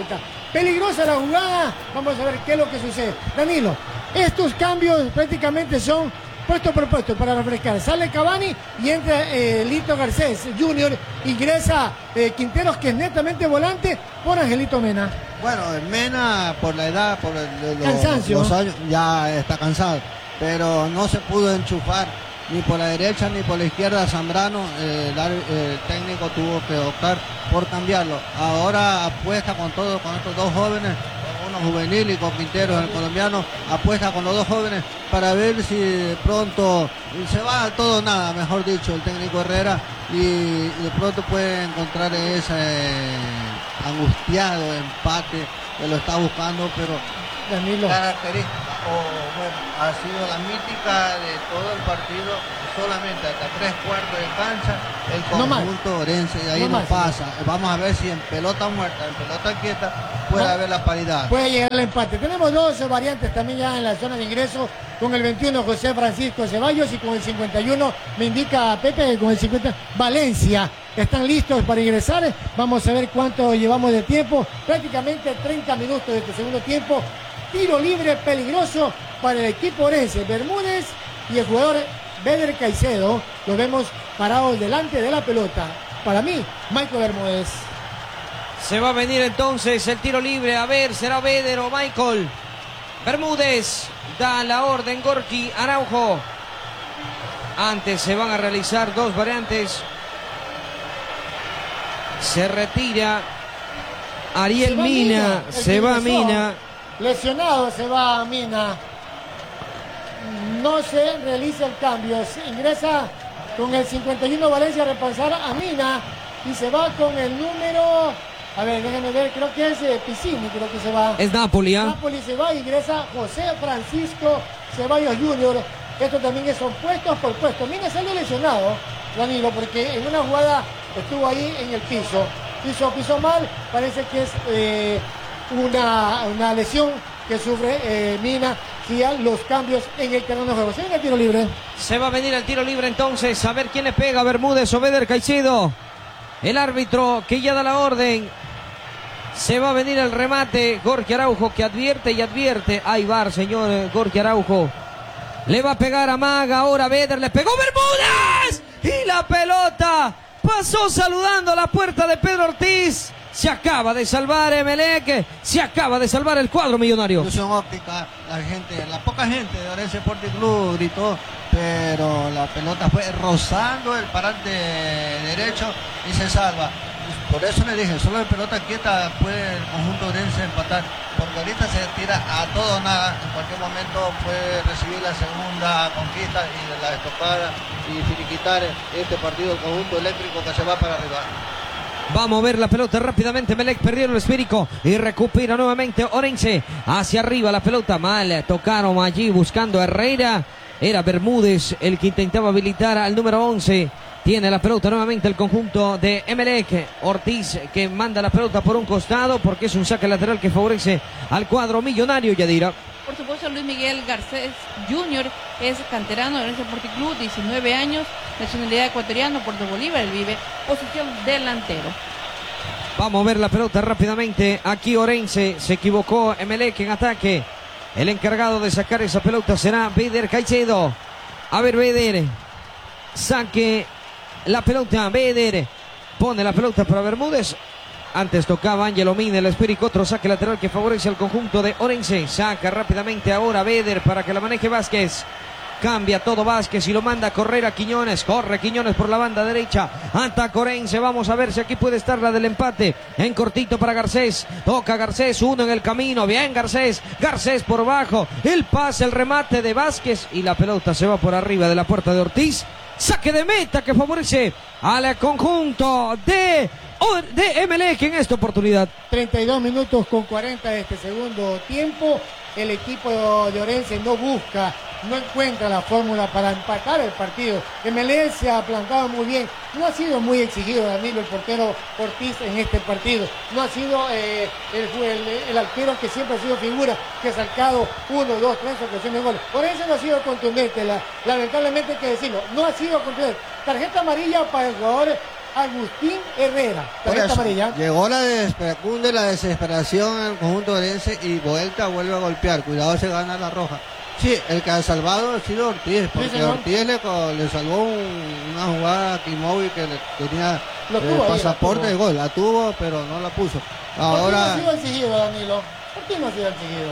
Peligrosa la jugada. Vamos a ver qué es lo que sucede. Danilo, estos cambios prácticamente son puesto por puesto para refrescar. Sale Cavani y entra Lito Garcés Junior. Ingresa Quinteros, que es netamente volante, por Angelito Mena. Bueno, Mena por la edad, por Cansancio. los años, ya está cansado. Pero no se pudo enchufar ni por la derecha ni por la izquierda Zambrano. El técnico tuvo que optar por cambiarlo. Ahora apuesta con todo, con estos dos jóvenes, uno juvenil y con Quinteros, el colombiano, apuesta con los dos jóvenes para ver si de pronto se va a todo o nada, mejor dicho, el técnico Herrera, y de pronto puede encontrar ese angustiado empate que lo está buscando, pero Danilo, característica ha sido la mítica de todo el partido, solamente hasta 3/4 de cancha el No más. conjunto orense, y ahí No no más. pasa. Vamos a ver si en pelota muerta, en pelota quieta puede No. haber la paridad. puede llegar al empate. Tenemos dos variantes también ya en la zona de ingreso. Con el 21 José Francisco Ceballos, y con el 51 me indica Pepe, con el 50 Valencia. Están listos para ingresar. Vamos a ver cuánto llevamos de tiempo. Prácticamente 30 minutos de este segundo tiempo. Tiro libre peligroso para el equipo orense. Bermúdez y el jugador Beder Caicedo. Lo vemos parados delante de la pelota. Para mí, Michael Bermúdez. Se va a venir entonces el tiro libre. A ver, será Beder o Michael. Bermúdez da la orden. Gorky Araujo. Antes se van a realizar dos variantes. Se retira Ariel va Mina. el Se que va ingresó. Mina. Lesionado se va Mina. No se realiza el cambio. Ingresa con el 51 Valencia a repasar a Mina. Y se va con el número... A ver, déjenme ver, creo que es Piscini, creo que se va. Es Napoli, ¿ah? Napoli se va, ingresa José Francisco Ceballos Junior. Esto también son puestos por puesto. Mina salió lesionado, Danilo, porque en una jugada estuvo ahí en el piso. Pisó mal, parece que es una lesión que sufre Mina. Y a los cambios en el terreno de juego. Se viene el tiro libre. Se va a venir el tiro libre entonces. A ver quién le pega. Bermúdez o Beder Caicedo. El árbitro que ya da la orden. Se va a venir el remate. Gorky Araujo, que advierte y advierte. Ahí va, señor Gorky Araujo. Le va a pegar a Maga. Ahora Beder le pegó. Bermúdez. Y la pelota pasó saludando a la puerta de Pedro Ortiz. Se acaba de salvar Emelec. Se acaba de salvar el cuadro millonario. Ilusión óptica, la poca gente de Orense Sporting Club gritó, pero la pelota fue rozando el parante derecho y se salva. Por eso le dije, solo en pelota quieta puede el conjunto orense empatar, porque ahorita se tira a todo o nada. En cualquier momento puede recibir la segunda conquista y la estocada y finiquitar este partido el conjunto eléctrico, que se va para arriba. Va a mover la pelota rápidamente. Emelec perdió el esférico y recupera nuevamente Orense. Hacia arriba la pelota. Mal tocaron allí buscando a Herrera. Era Bermúdez el que intentaba habilitar al número 11. Tiene la pelota nuevamente el conjunto de Emelec. Ortiz, que manda la pelota por un costado porque es un saque lateral que favorece al cuadro millonario, Yadira. Por supuesto, Luis Miguel Garcés Jr. es canterano de Orense Sporting Club, 19 años, nacionalidad ecuatoriana, Puerto Bolívar, él vive, posición delantero. Vamos a ver la pelota rápidamente. Aquí Orense, se equivocó Emelec en ataque. El encargado de sacar esa pelota será Beder Caicedo. A ver, Beder, saque la pelota. Beder pone la pelota para Bermúdez. Antes tocaba Ángelo Mina, el esférico, otro saque lateral que favorece al conjunto de Orense. Saca rápidamente ahora Beder para que la maneje Vázquez. Cambia todo Vázquez y lo manda a correr a Quiñones. Corre Quiñones por la banda derecha. Ataca Orense. Vamos a ver si aquí puede estar la del empate. En cortito para Garcés. Toca Garcés. Uno en el camino. Bien Garcés. Garcés por bajo. El pase, el remate de Vázquez. Y la pelota se va por arriba de la puerta de Ortiz. Saque de meta que favorece al conjunto de Emelec en esta oportunidad. 32 minutos con 40 de este segundo tiempo. El equipo de Orense no busca, no encuentra la fórmula para empatar el partido. Emelec se ha plantado muy bien. No ha sido muy exigido Danilo, el portero Ortiz, en este partido. No ha sido el arquero que siempre ha sido figura, que ha sacado 1, 2, 3 ocasiones de goles. Orense no ha sido contundente, lamentablemente hay que decirlo. No ha sido contundente. Tarjeta amarilla para el jugador Agustín Herrera. Por Tarjeta eso, amarilla. llegó la desesperación al conjunto orense y vuelve a golpear. Cuidado, se gana la roja. Sí, el que ha salvado ha sido Ortiz, porque señor. Ortiz le salvó una jugada a Kimóvil que tenía Lo tuvo ahí, pasaporte la de tuvo. gol. La tuvo, pero no la puso. Ahora. Ahora, ¿Por qué no ha sido exigido, Danilo? ¿Por qué no ha sido exigido?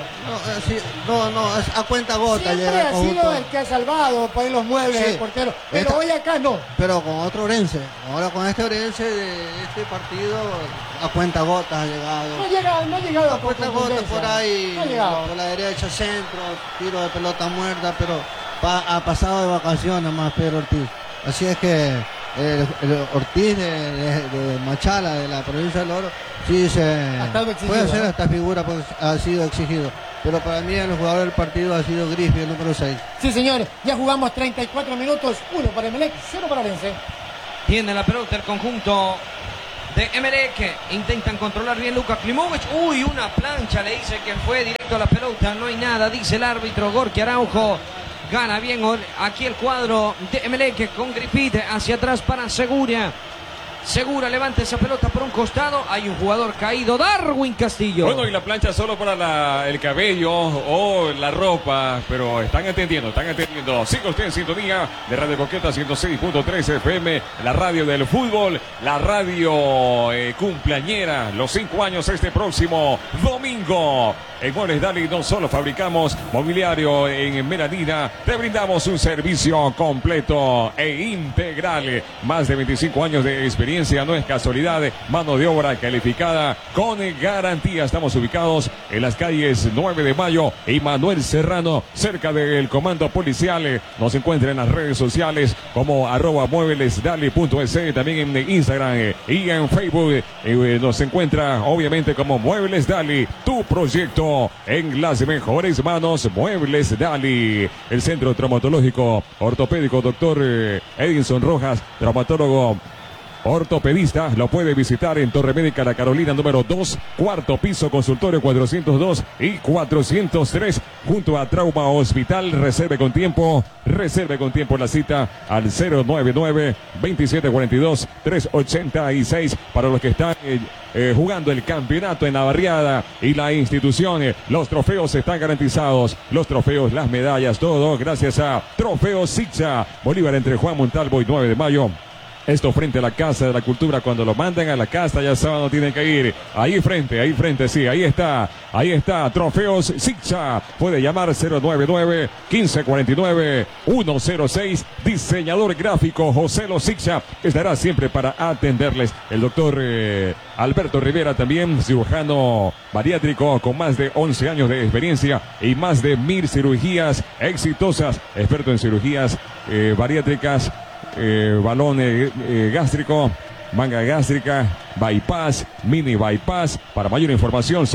no, es a cuenta gota Siempre llega el ha sido conjunto. el que ha salvado, por ahí los muebles, Sí. el portero. Pero Esta- hoy acá no. Pero con otro Orense. Ahora con este Orense de este partido, a cuenta gotas ha llegado. No ha llegado A cuenta gotas contundencia. por ahí, No ha llegado. por la derecha, centro, tiro de pelota muerta, pero ha pasado de vacaciones más Pedro Ortiz. Así es que el Ortiz de Machala, de la provincia del Oro, sí estado exigido, puede ser ¿no? esta figura, pues ha sido exigido. Pero para mí el jugador del partido ha sido Griffith, el número 6. Sí, señores. Ya jugamos 34 minutos. 1 para Emelec, 0 para Orense. Tiene la pelota el conjunto de Emelec. Intentan controlar bien Luka Klimovic. Uy, una plancha, le dice que fue directo a la pelota. No hay nada, dice el árbitro Gorky Araujo. Gana bien aquí el cuadro de Emelec con Griffith hacia atrás para Segura. Segura levanta esa pelota por un costado. Hay un jugador caído, Darwin Castillo. Bueno, y la plancha solo para el cabello o la ropa, pero están atendiendo. Siga usted en sintonía de Radio Coqueta 106.3 FM, la radio del fútbol, la radio cumpleañera, los 5 años este próximo domingo. En Muebles Dali no solo fabricamos mobiliario en melanina, te brindamos un servicio completo e integral. Más de 25 años de experiencia, no es casualidad, mano de obra calificada con garantía. Estamos ubicados en las calles 9 de Mayo y Manuel Serrano, cerca del comando policial. Nos encuentra en las redes sociales como @mueblesdali.es, también en Instagram y en Facebook. Nos encuentra obviamente como Muebles Dali, tu proyecto en las mejores manos. Muebles Dali, el centro traumatológico ortopédico doctor Edinson Rojas, traumatólogo ortopedista. Lo puede visitar en Torre Médica La Carolina número 2, cuarto piso, consultorio 402 y 403, junto a Trauma Hospital. Reserve con tiempo la cita al 099-2742-386 para los que están jugando el campeonato en la barriada y la institución. Los trofeos están garantizados, los trofeos, las medallas, todo gracias a Trofeos Sixa, Bolívar entre Juan Montalvo y 9 de Mayo. Esto frente a la Casa de la Cultura. Cuando lo mandan a la casa, ya saben, no tienen que ir. Ahí frente, sí, ahí está. Trofeos Sixa. Puede llamar 099-1549-106. Diseñador gráfico José Lo Sixa estará siempre para atenderles. El doctor Alberto Rivera, también cirujano bariátrico con más de 11 años de experiencia y más de 1000 cirugías exitosas. Experto en cirugías bariátricas, balón gástrico, manga gástrica, bypass, mini bypass. Para mayor información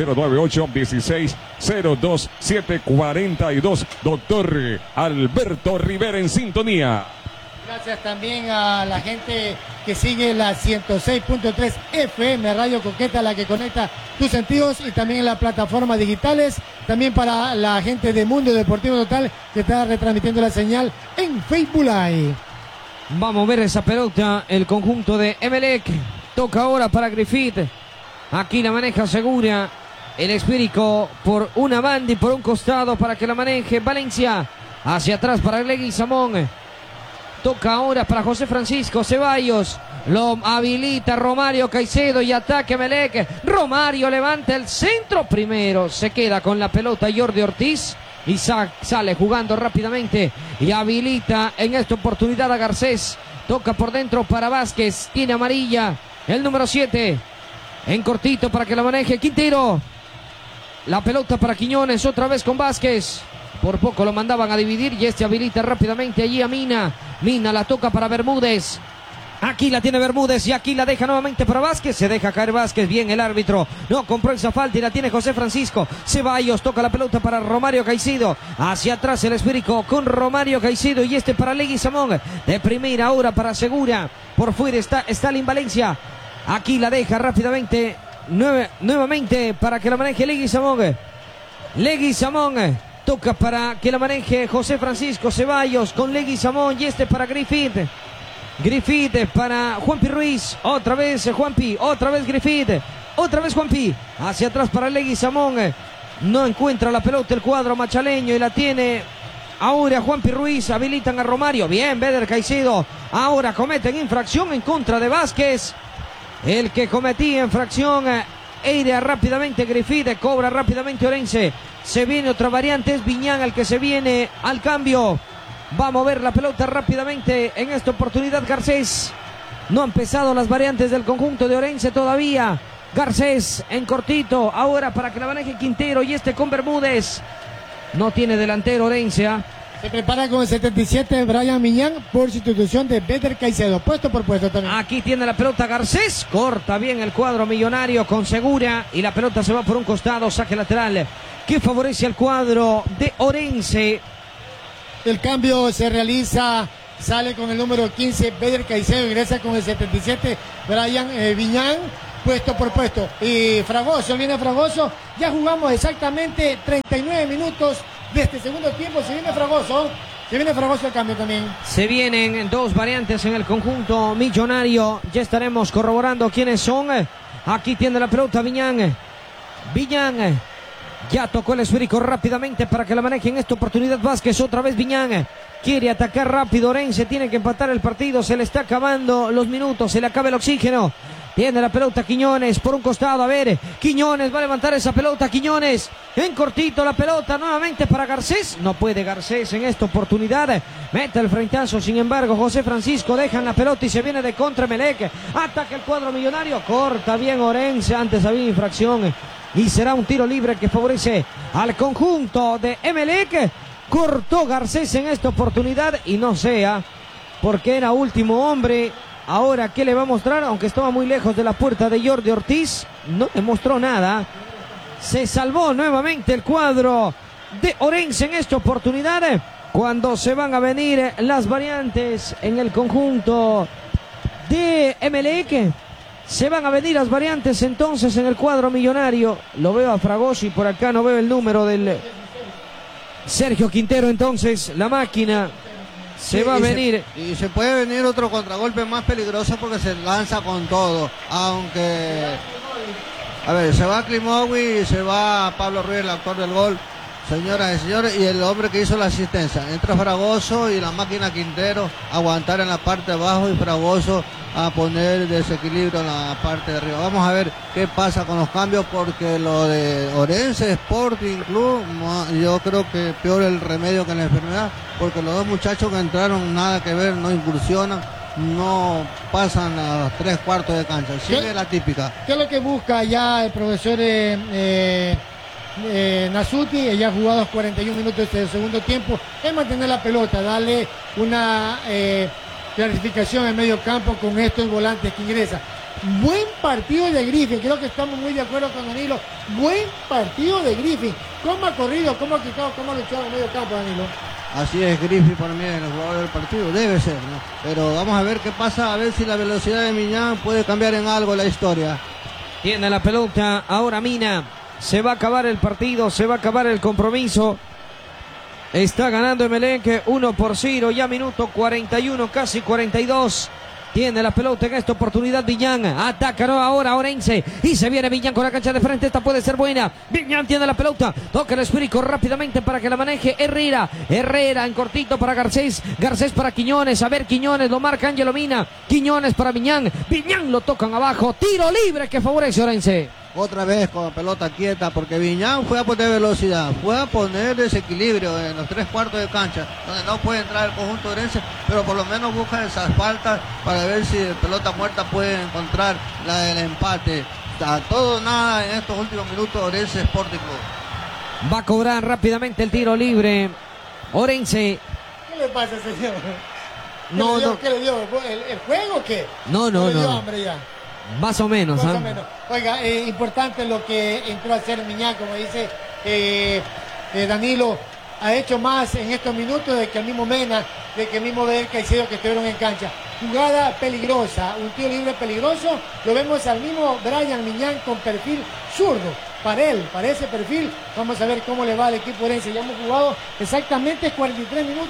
098-16-02742. Doctor Alberto Rivera en sintonía. Gracias también a la gente que sigue la 106.3 FM Radio Coqueta, la que conecta tus sentidos, y también en las plataformas digitales. También para la gente de Mundo Deportivo Total, que está retransmitiendo la señal en Facebook Live. Vamos a ver esa pelota, el conjunto de Emelec. Toca ahora para Griffith. Aquí la maneja Segura. El esférico por una banda y por un costado para que la maneje Valencia. Hacia atrás para Leguizamón. Toca ahora para José Francisco Ceballos. Lo habilita Romario Caicedo y ataque Emelec. Romario levanta el centro primero. Se queda con la pelota Jordi Ortiz. Isaac sale jugando rápidamente y habilita en esta oportunidad a Garcés. Toca por dentro para Vázquez. Tiene amarilla el número 7. En cortito para que la maneje Quintero. La pelota para Quiñones otra vez con Vázquez. Por poco lo mandaban a dividir y este habilita rápidamente allí a Mina. Mina la toca para Bermúdez. Aquí la tiene Bermúdez y aquí la deja nuevamente para Vázquez. Se deja caer Vázquez. Bien el árbitro. No compró esa falta y la tiene José Francisco Ceballos. Toca la pelota para Romario Caicedo. Hacia atrás el esférico con Romario Caicedo y este para Leguizamón. De primera ahora para Segura. Por fuera está Stalin Valencia. Aquí la deja rápidamente. Nuevamente para que la maneje Leguizamón. Leguizamón. Toca para que la maneje José Francisco Ceballos con Leguizamón y este para Griffith. Griffith para Juanpi Ruiz. Otra vez Juanpi. Otra vez Griffith. Otra vez Juanpi. Hacia atrás para Leguizamón. No encuentra la pelota el cuadro machaleño y la tiene ahora Juanpi Ruiz. Habilitan a Romario. Bien, Beder Caicedo. Ahora cometen infracción en contra de Vázquez. El que cometía infracción. Eira rápidamente Griffith. Cobra rápidamente Orense. Se viene otra variante. Es Viñán el que se viene al cambio. Va a mover la pelota rápidamente en esta oportunidad Garcés. No han empezado las variantes del conjunto de Orense todavía. Garcés en cortito. Ahora para que la maneje Quintero y con Bermúdez. No tiene delantero Orense. Se prepara con el 77 Brian Miñán por sustitución de Beder Caicedo. Puesto por puesto también. Aquí tiene la pelota Garcés. Corta bien el cuadro millonario con Segura. Y la pelota se va por un costado. Saque lateral que favorece al cuadro de Orense. El cambio se realiza, sale con el número 15 Beder Caicedo, ingresa con el 77 Brian Viñán, puesto por puesto. Y Fragoso, viene Fragoso, ya jugamos exactamente 39 minutos de este segundo tiempo, se viene Fragoso el cambio también. Se vienen dos variantes en el conjunto millonario, ya estaremos corroborando quiénes son. Aquí tiene la pelota Viñán. Ya tocó el esférico rápidamente para que la maneje en esta oportunidad Vázquez. Otra vez Viñán. Quiere atacar rápido Orense. Tiene que empatar el partido. Se le está acabando los minutos. Se le acaba el oxígeno. Tiene la pelota Quiñones por un costado. A ver, Quiñones va a levantar esa pelota. Quiñones en cortito la pelota nuevamente para Garcés. No puede Garcés en esta oportunidad. Mete el frentazo. Sin embargo, José Francisco dejan la pelota y se viene de contra Emelec. Ataca el cuadro millonario. Corta bien Orense. Antes había infracción. Y será un tiro libre que favorece al conjunto de Emelec. Cortó Garcés en esta oportunidad y no sea porque era último hombre. Ahora, ¿qué le va a mostrar? Aunque estaba muy lejos de la puerta de Jordi Ortiz, no le mostró nada. Se salvó nuevamente el cuadro de Orense en esta oportunidad. Cuando se van a venir las variantes en el conjunto de Emelec. Se van a venir las variantes entonces en el cuadro millonario. Lo veo a Fragoso y por acá no veo el número del Sergio Quintero. Entonces la máquina se va a venir. Y se puede venir otro contragolpe más peligroso porque se lanza con todo. Aunque, a ver, se va Klimowi y se va Pablo Ruiz, el autor del gol. Señoras y señores, y el hombre que hizo la asistencia. Entra Fragoso y la máquina Quintero a aguantar en la parte de abajo y Fragoso a poner desequilibrio en la parte de arriba. Vamos a ver qué pasa con los cambios porque lo de Orense Sporting Club, yo creo que peor el remedio que la enfermedad, porque los dos muchachos que entraron nada que ver, no incursionan, no pasan a los 3/4 de cancha. Sigue la típica. ¿Qué es lo que busca ya el profesor Nasuti? Ella ha jugado 41 minutos del segundo tiempo, es mantener la pelota, darle una clarificación en medio campo con estos volantes que ingresan. Buen partido de Griffin, creo que estamos muy de acuerdo con Danilo. Buen partido de Griffin. ¿Cómo ha corrido? ¿Cómo ha quitado? ¿Cómo ha luchado en medio campo, Danilo? Así es, Griffin para mí es el jugador del partido, debe ser, ¿no? Pero vamos a ver qué pasa, a ver si la velocidad de Miñán puede cambiar en algo la historia. Tiene la pelota ahora Mina. Se va a acabar el partido, se va a acabar el compromiso. Está ganando Emelec 1-0, ya minuto 41, casi 42. Tiene la pelota en esta oportunidad Viñán. Ataca ahora Orense. Y se viene Viñán con la cancha de frente. Esta puede ser buena. Viñán tiene la pelota. Toca el esférico rápidamente para que la maneje Herrera. Herrera en cortito para Garcés. Garcés para Quiñones. A ver, Quiñones lo marca Ángelo Mina. Quiñones para Viñán. Viñán lo tocan abajo. Tiro libre que favorece Orense. Otra vez con la pelota quieta porque Viñán fue a poner velocidad, fue a poner desequilibrio en los 3/4 de cancha, donde no puede entrar el conjunto orense, pero por lo menos busca esas faltas para ver si pelota muerta puede encontrar la del empate. A todo nada en estos últimos minutos Orense Sporting Club. Va a cobrar rápidamente el tiro libre Orense. ¿Qué le pasa, señor? ¿Qué le dio? ¿El juego o qué? No. ¿Le dio hambre ya? Más o menos. Más o menos. Oiga, importante lo que entró a hacer Miñán, como dice Danilo, ha hecho más en estos minutos de que el mismo Mena, de que el mismo Beder Caicedo que estuvieron en cancha. Jugada peligrosa, un tiro libre peligroso, lo vemos al mismo Brian Miñán con perfil zurdo. Para ese perfil, vamos a ver cómo le va al equipo orense. Ya hemos jugado exactamente 43 minutos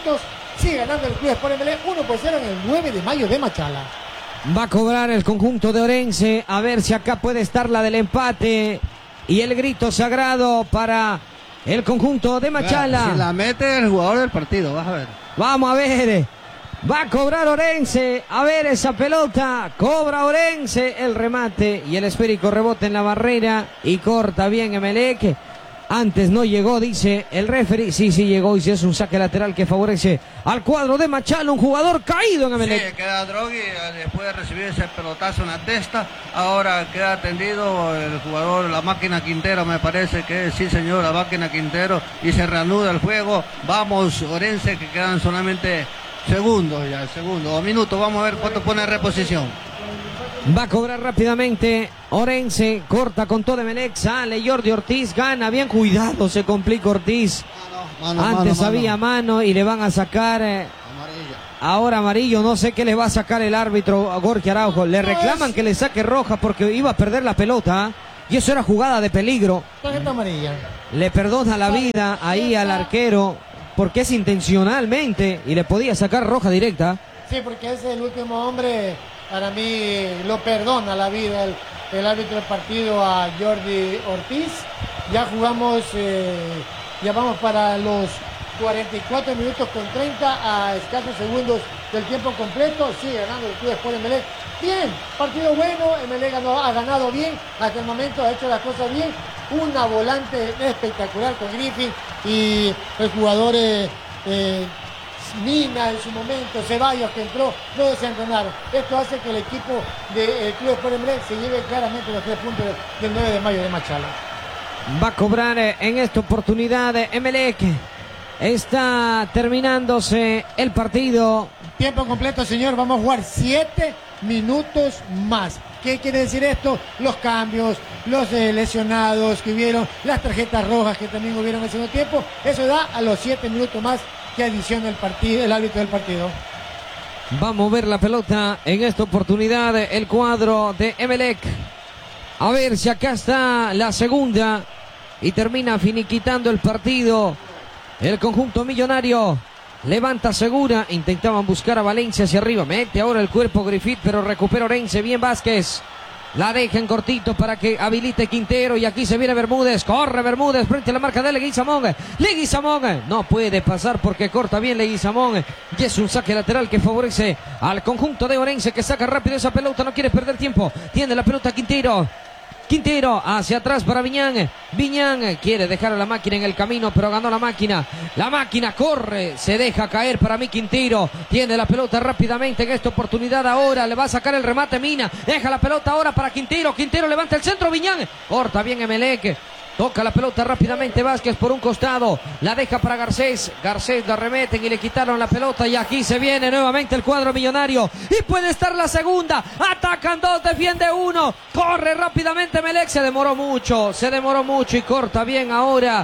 Sigue ganando el Club Sport MLE 1-0 en el 9 de mayo de Machala. Va a cobrar el conjunto de Orense. A ver si acá puede estar la del empate. Y el grito sagrado para el conjunto de Machala. Si la mete el jugador del partido, vas a ver. Vamos a ver. Va a cobrar Orense. A ver esa pelota. Cobra Orense el remate. Y el esférico rebota en la barrera. Y corta bien Emelec. Antes no llegó, dice el referee. Sí llegó y si es un saque lateral que favorece al cuadro de Machala. Un jugador caído en Emelec. Sí, queda Drogui después de recibir ese pelotazo en la testa. Ahora queda atendido el jugador, la máquina Quintero, me parece que sí, señor, la máquina Quintero. Y se reanuda el juego. Vamos, Orense, que quedan solamente segundos ya, segundos o minutos. Vamos a ver cuánto pone reposición. Va a cobrar rápidamente Orense, corta con todo Emelec, sale Jordi Ortiz, gana bien, cuidado, se complica Ortiz. Antes había mano y le van a sacar ahora amarillo, no sé qué le va a sacar el árbitro a Jorge Araujo. Le reclaman que le saque roja porque iba a perder la pelota y eso era jugada de peligro. Tarjeta amarilla. Le perdona la vida ahí al arquero porque es intencionalmente y le podía sacar roja directa. Sí, porque es el último hombre. Para mí lo perdona la vida el árbitro del partido a Jordi Ortiz. Ya jugamos, ya vamos para los 44 minutos con 30 a escasos segundos del tiempo completo. Sigue ganando el Club Sport Emelec. Bien, partido bueno, Emelec ha ganado bien, hasta el momento ha hecho las cosas bien. Una volante espectacular con Griffin y el jugador Mina en su momento, Ceballos que entró, no desentonaron. Esto hace que el equipo del Club Sport Emelec se lleve claramente los 3 puntos del 9 de mayo de Machala. Va a cobrar en esta oportunidad Emelec. Está terminándose el partido. Tiempo completo, señor. Vamos a jugar 7 minutos más. ¿Qué quiere decir esto? Los cambios, los lesionados que hubieron, las tarjetas rojas que también hubieron en el segundo tiempo. Eso da a los 7 minutos más que adiciona el árbitro del partido. Va a mover la pelota en esta oportunidad el cuadro de Emelec. A ver si acá está la segunda y termina finiquitando el partido. El conjunto millonario levanta segura, intentaban buscar a Valencia hacia arriba, mete ahora el cuerpo Griffith, pero recupera Orense, bien Vázquez. La deja en cortito para que habilite Quintero y aquí se viene Bermúdez, corre Bermúdez frente a la marca de Leguizamón. Leguizamón no puede pasar porque corta bien Leguizamón y es un saque lateral que favorece al conjunto de Orense que saca rápido esa pelota, no quiere perder tiempo, tiene la pelota Quintero. Quintero hacia atrás para Viñán. Viñán quiere dejar a la máquina en el camino, pero ganó la máquina. La máquina corre, se deja caer para mí Quintero. Tiene la pelota rápidamente en esta oportunidad ahora. Le va a sacar el remate Mina. Deja la pelota ahora para Quintero. Quintero levanta el centro, Viñán. Corta bien Emelec. Toca la pelota rápidamente Vázquez por un costado. La deja para Garcés. Garcés la remeten y le quitaron la pelota. Y aquí se viene nuevamente el cuadro millonario. Y puede estar la segunda. Atacan 2, defiende 1. Corre rápidamente Emelec. Se demoró mucho y corta bien ahora.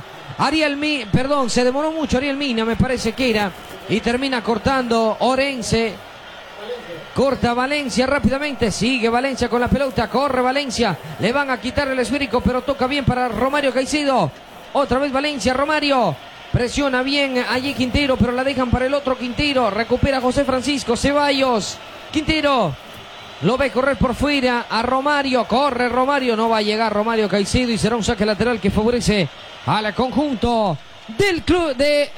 Se demoró mucho Ariel Mina, me parece que era. Y termina cortando Orense. Corta Valencia rápidamente, sigue Valencia con la pelota, corre Valencia, le van a quitar el esférico, pero toca bien para Romario Caicedo. Otra vez Valencia, Romario, presiona bien allí Quintero, pero la dejan para el otro Quintero, recupera José Francisco Ceballos. Quintero lo ve correr por fuera a Romario, corre Romario, no va a llegar Romario Caicedo y será un saque lateral que favorece al conjunto del club,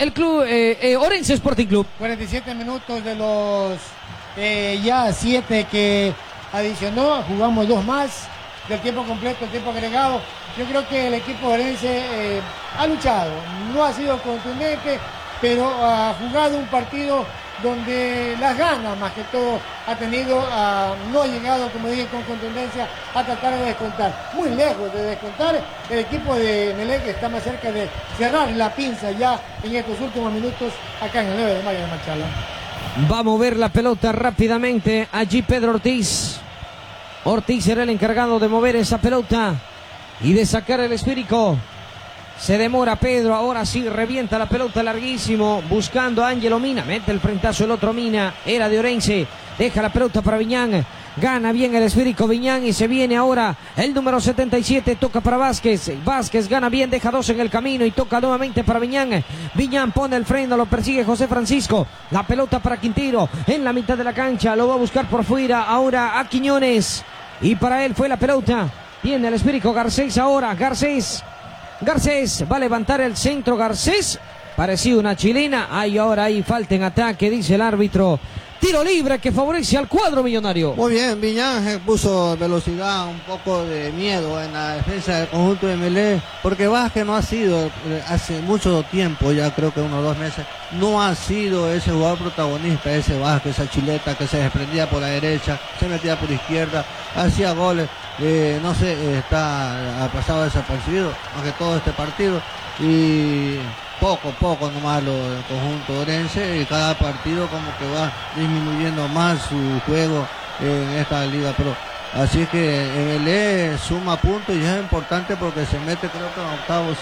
Orense Sporting Club. 47 minutos de los ya 7 que adicionó, jugamos 2 más del tiempo completo, el tiempo agregado. Yo creo que el equipo Orense ha luchado, no ha sido contundente, pero ha jugado un partido donde las ganas más que todo ha tenido, no ha llegado, como dije, con contundencia a tratar de descontar. Muy lejos de descontar, el equipo de Emelec está más cerca de cerrar la pinza ya en estos últimos minutos acá en el 9 de mayo de Machala. Va a mover la pelota rápidamente allí Pedro Ortiz. Ortiz será el encargado de mover esa pelota y de sacar el esférico. Se demora Pedro, ahora sí, revienta la pelota larguísimo, buscando a Ángelo Mina, mete el frentazo el otro Mina, era de Orense, deja la pelota para Viñán, gana bien el esférico Viñán y se viene ahora el número 77, toca para Vázquez, Vázquez gana bien, deja 2 en el camino y toca nuevamente para Viñán, Viñán pone el freno, lo persigue José Francisco, la pelota para Quintero, en la mitad de la cancha, lo va a buscar por fuera, ahora a Quiñones, y para él fue la pelota, tiene el esférico Garcés ahora, Garcés va a levantar el centro, Garcés, parecía una chilena, ahora hay falta en ataque, dice el árbitro, tiro libre que favorece al cuadro millonario. Muy bien, Viñán puso velocidad, un poco de miedo en la defensa del conjunto de Melé, porque Vázquez no ha sido, hace mucho tiempo, ya creo que 1 o 2 meses, no ha sido ese jugador protagonista, ese Vázquez, esa chileta que se desprendía por la derecha, se metía por izquierda, hacía goles. No sé, ha pasado desapercibido, aunque todo este partido, y poco nomás el conjunto orense, y cada partido como que va disminuyendo más su juego en esta Liga Pro. Así que MLE suma puntos y es importante porque se mete creo que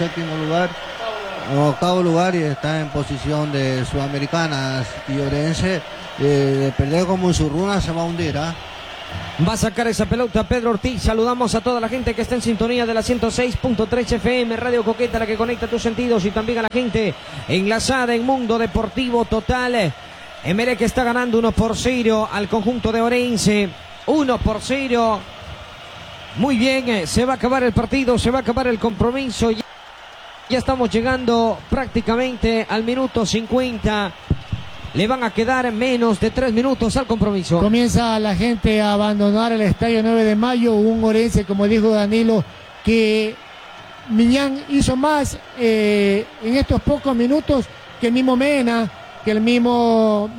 en octavo lugar y está en posición de Sudamericana, y Orense de pelear como Musurruna se va a hundir, ¿ah? Va a sacar esa pelota Pedro Ortiz. Saludamos a toda la gente que está en sintonía de la 106.3 FM, Radio Coqueta, la que conecta tus sentidos, y también a la gente enlazada en Mundo Deportivo Total. Emelec está ganando 1-0 al conjunto de Orense. 1-0. Muy bien, se va a acabar el partido, se va a acabar el compromiso. Ya estamos llegando prácticamente al minuto 50. Le van a quedar menos de 3 minutos al compromiso. Comienza la gente a abandonar el estadio 9 de mayo. Un Orense, como dijo Danilo, que Miñán hizo más en estos pocos minutos que el mismo Mena, que el mismo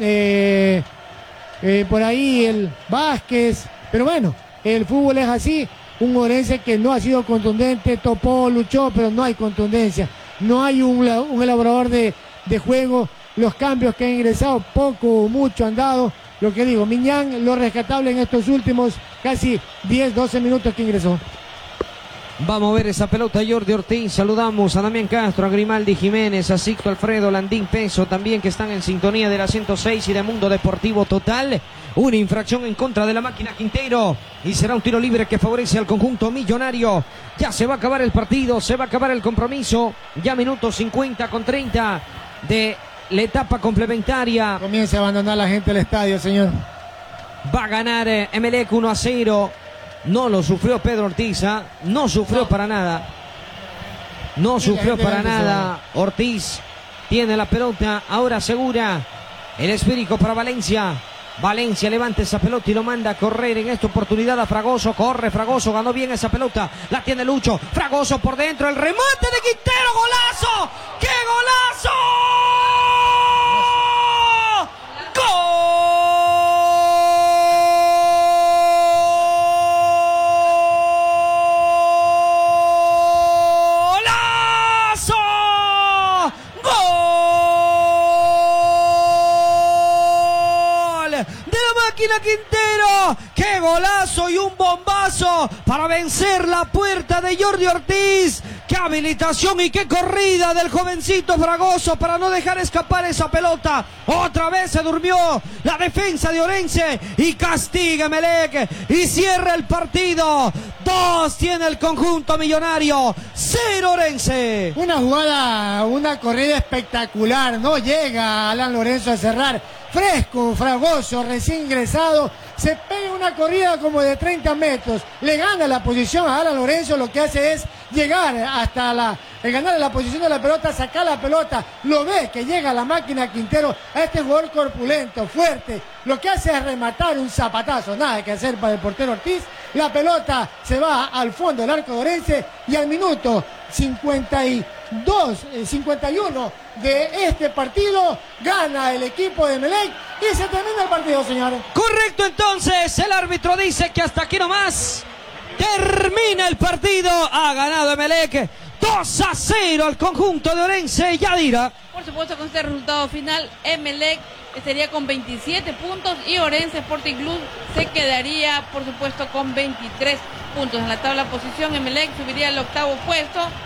por ahí el Vázquez. Pero bueno, el fútbol es así. Un Orense que no ha sido contundente, topó, luchó, pero no hay contundencia. No hay un elaborador de juego. Los cambios que han ingresado, poco o mucho han dado. Lo que digo, Miñán, lo rescatable en estos últimos casi 10, 12 minutos que ingresó. Vamos a ver esa pelota, Jordi Ortiz. Saludamos a Damián Castro, a Grimaldi Jiménez, a Sixto Alfredo, Landín Peso, también que están en sintonía de la 106 y de Mundo Deportivo Total. Una infracción en contra de la máquina Quintero y será un tiro libre que favorece al conjunto millonario. Ya se va a acabar el partido, se va a acabar el compromiso. Ya minutos 50 con 30 de la etapa complementaria. Comienza a abandonar la gente el estadio, señor. Va a ganar Emelec 1-0. No lo sufrió Pedro Ortiz, ¿eh? No sufrió para nada. No sufrió para nada. Ortiz tiene la pelota, ahora segura. El esférico para Valencia. Valencia levanta esa pelota y lo manda a correr en esta oportunidad a Fragoso. Corre Fragoso, ganó bien esa pelota. La tiene Lucho. Fragoso por dentro, el remate de Quintero. ¡Golazo! ¡Qué golazo! Quintero, qué golazo y un bombazo para vencer la puerta de Jordi Ortiz. Qué habilitación y qué corrida del jovencito Fragoso para no dejar escapar esa pelota. Otra vez se durmió la defensa de Orense y castiga Emelec y cierra el partido. 2 tiene el conjunto millonario, 0 Orense. Una jugada, una corrida espectacular. No llega Alan Lorenzo a cerrar. Fresco, Fragoso, recién ingresado, se pega una corrida como de 30 metros, le gana la posición a Alan Lorenzo, lo que hace es llegar hasta ganar la posición de la pelota, sacar la pelota, lo ve que llega la máquina Quintero a este jugador corpulento, fuerte, lo que hace es rematar un zapatazo, nada que hacer para el portero Ortiz, la pelota se va al fondo del arco de Orense y al minuto 51 de este partido gana el equipo de Emelec y se termina el partido, señores. Correcto, entonces el árbitro dice que hasta aquí nomás termina el partido. Ha ganado Emelec 2-0 al conjunto de Orense. Yadira. Por supuesto, con este resultado final, Emelec estaría con 27 puntos y Orense Sporting Club se quedaría, por supuesto, con 23 puntos. En la tabla posición, Emelec subiría al 8º puesto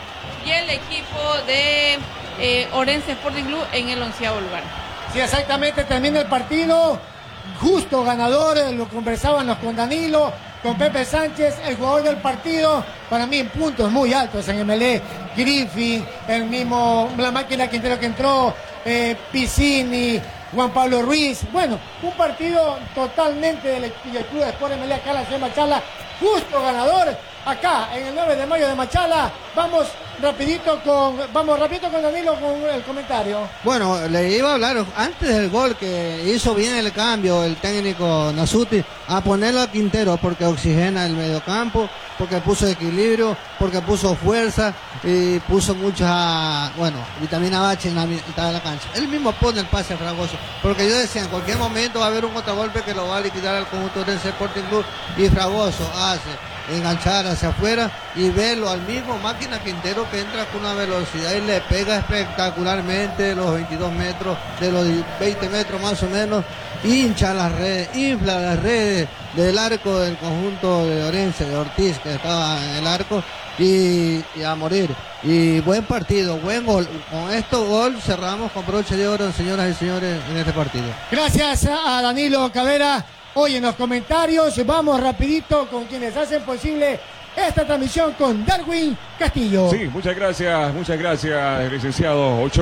y el equipo de Orense Sporting Club en el 11º lugar. Sí, exactamente, termina el partido, justo ganador, lo conversábamos con Danilo, con Pepe Sánchez, el jugador del partido, para mí en puntos muy altos en MLE, Griffin, el mismo, la máquina Quintero que entró, Piscini, Juan Pablo Ruiz, bueno, un partido totalmente del Club de Sport MLE acá en la ciudad de Machala, justo ganador, acá en el 9 de mayo de Machala. Vamos rapidito con Danilo con el comentario. Bueno, le iba a hablar antes del gol que hizo bien el cambio el técnico Nasuti a ponerlo a Quintero porque oxigena el mediocampo, porque puso equilibrio, porque puso fuerza y puso mucha, vitamina Bache en la mitad de la cancha. Él mismo pone el pase a Fragoso, porque yo decía, en cualquier momento va a haber un contragolpe que lo va a liquidar al conjunto de ese Sporting Club y Fragoso hace enganchar hacia afuera y verlo al mismo máquina Quintero que entra con una velocidad y le pega espectacularmente de los 22 metros, de los 20 metros más o menos, infla las redes del arco del conjunto de Orense, de Ortiz, que estaba en el arco, y a morir. Y buen partido, buen gol. Con esto gol cerramos con broche de oro, señoras y señores, en este partido. Gracias a Danilo Cavera. Hoy en los comentarios vamos rapidito con quienes hacen posible esta transmisión con Darwin Castillo. Sí, muchas gracias, licenciado.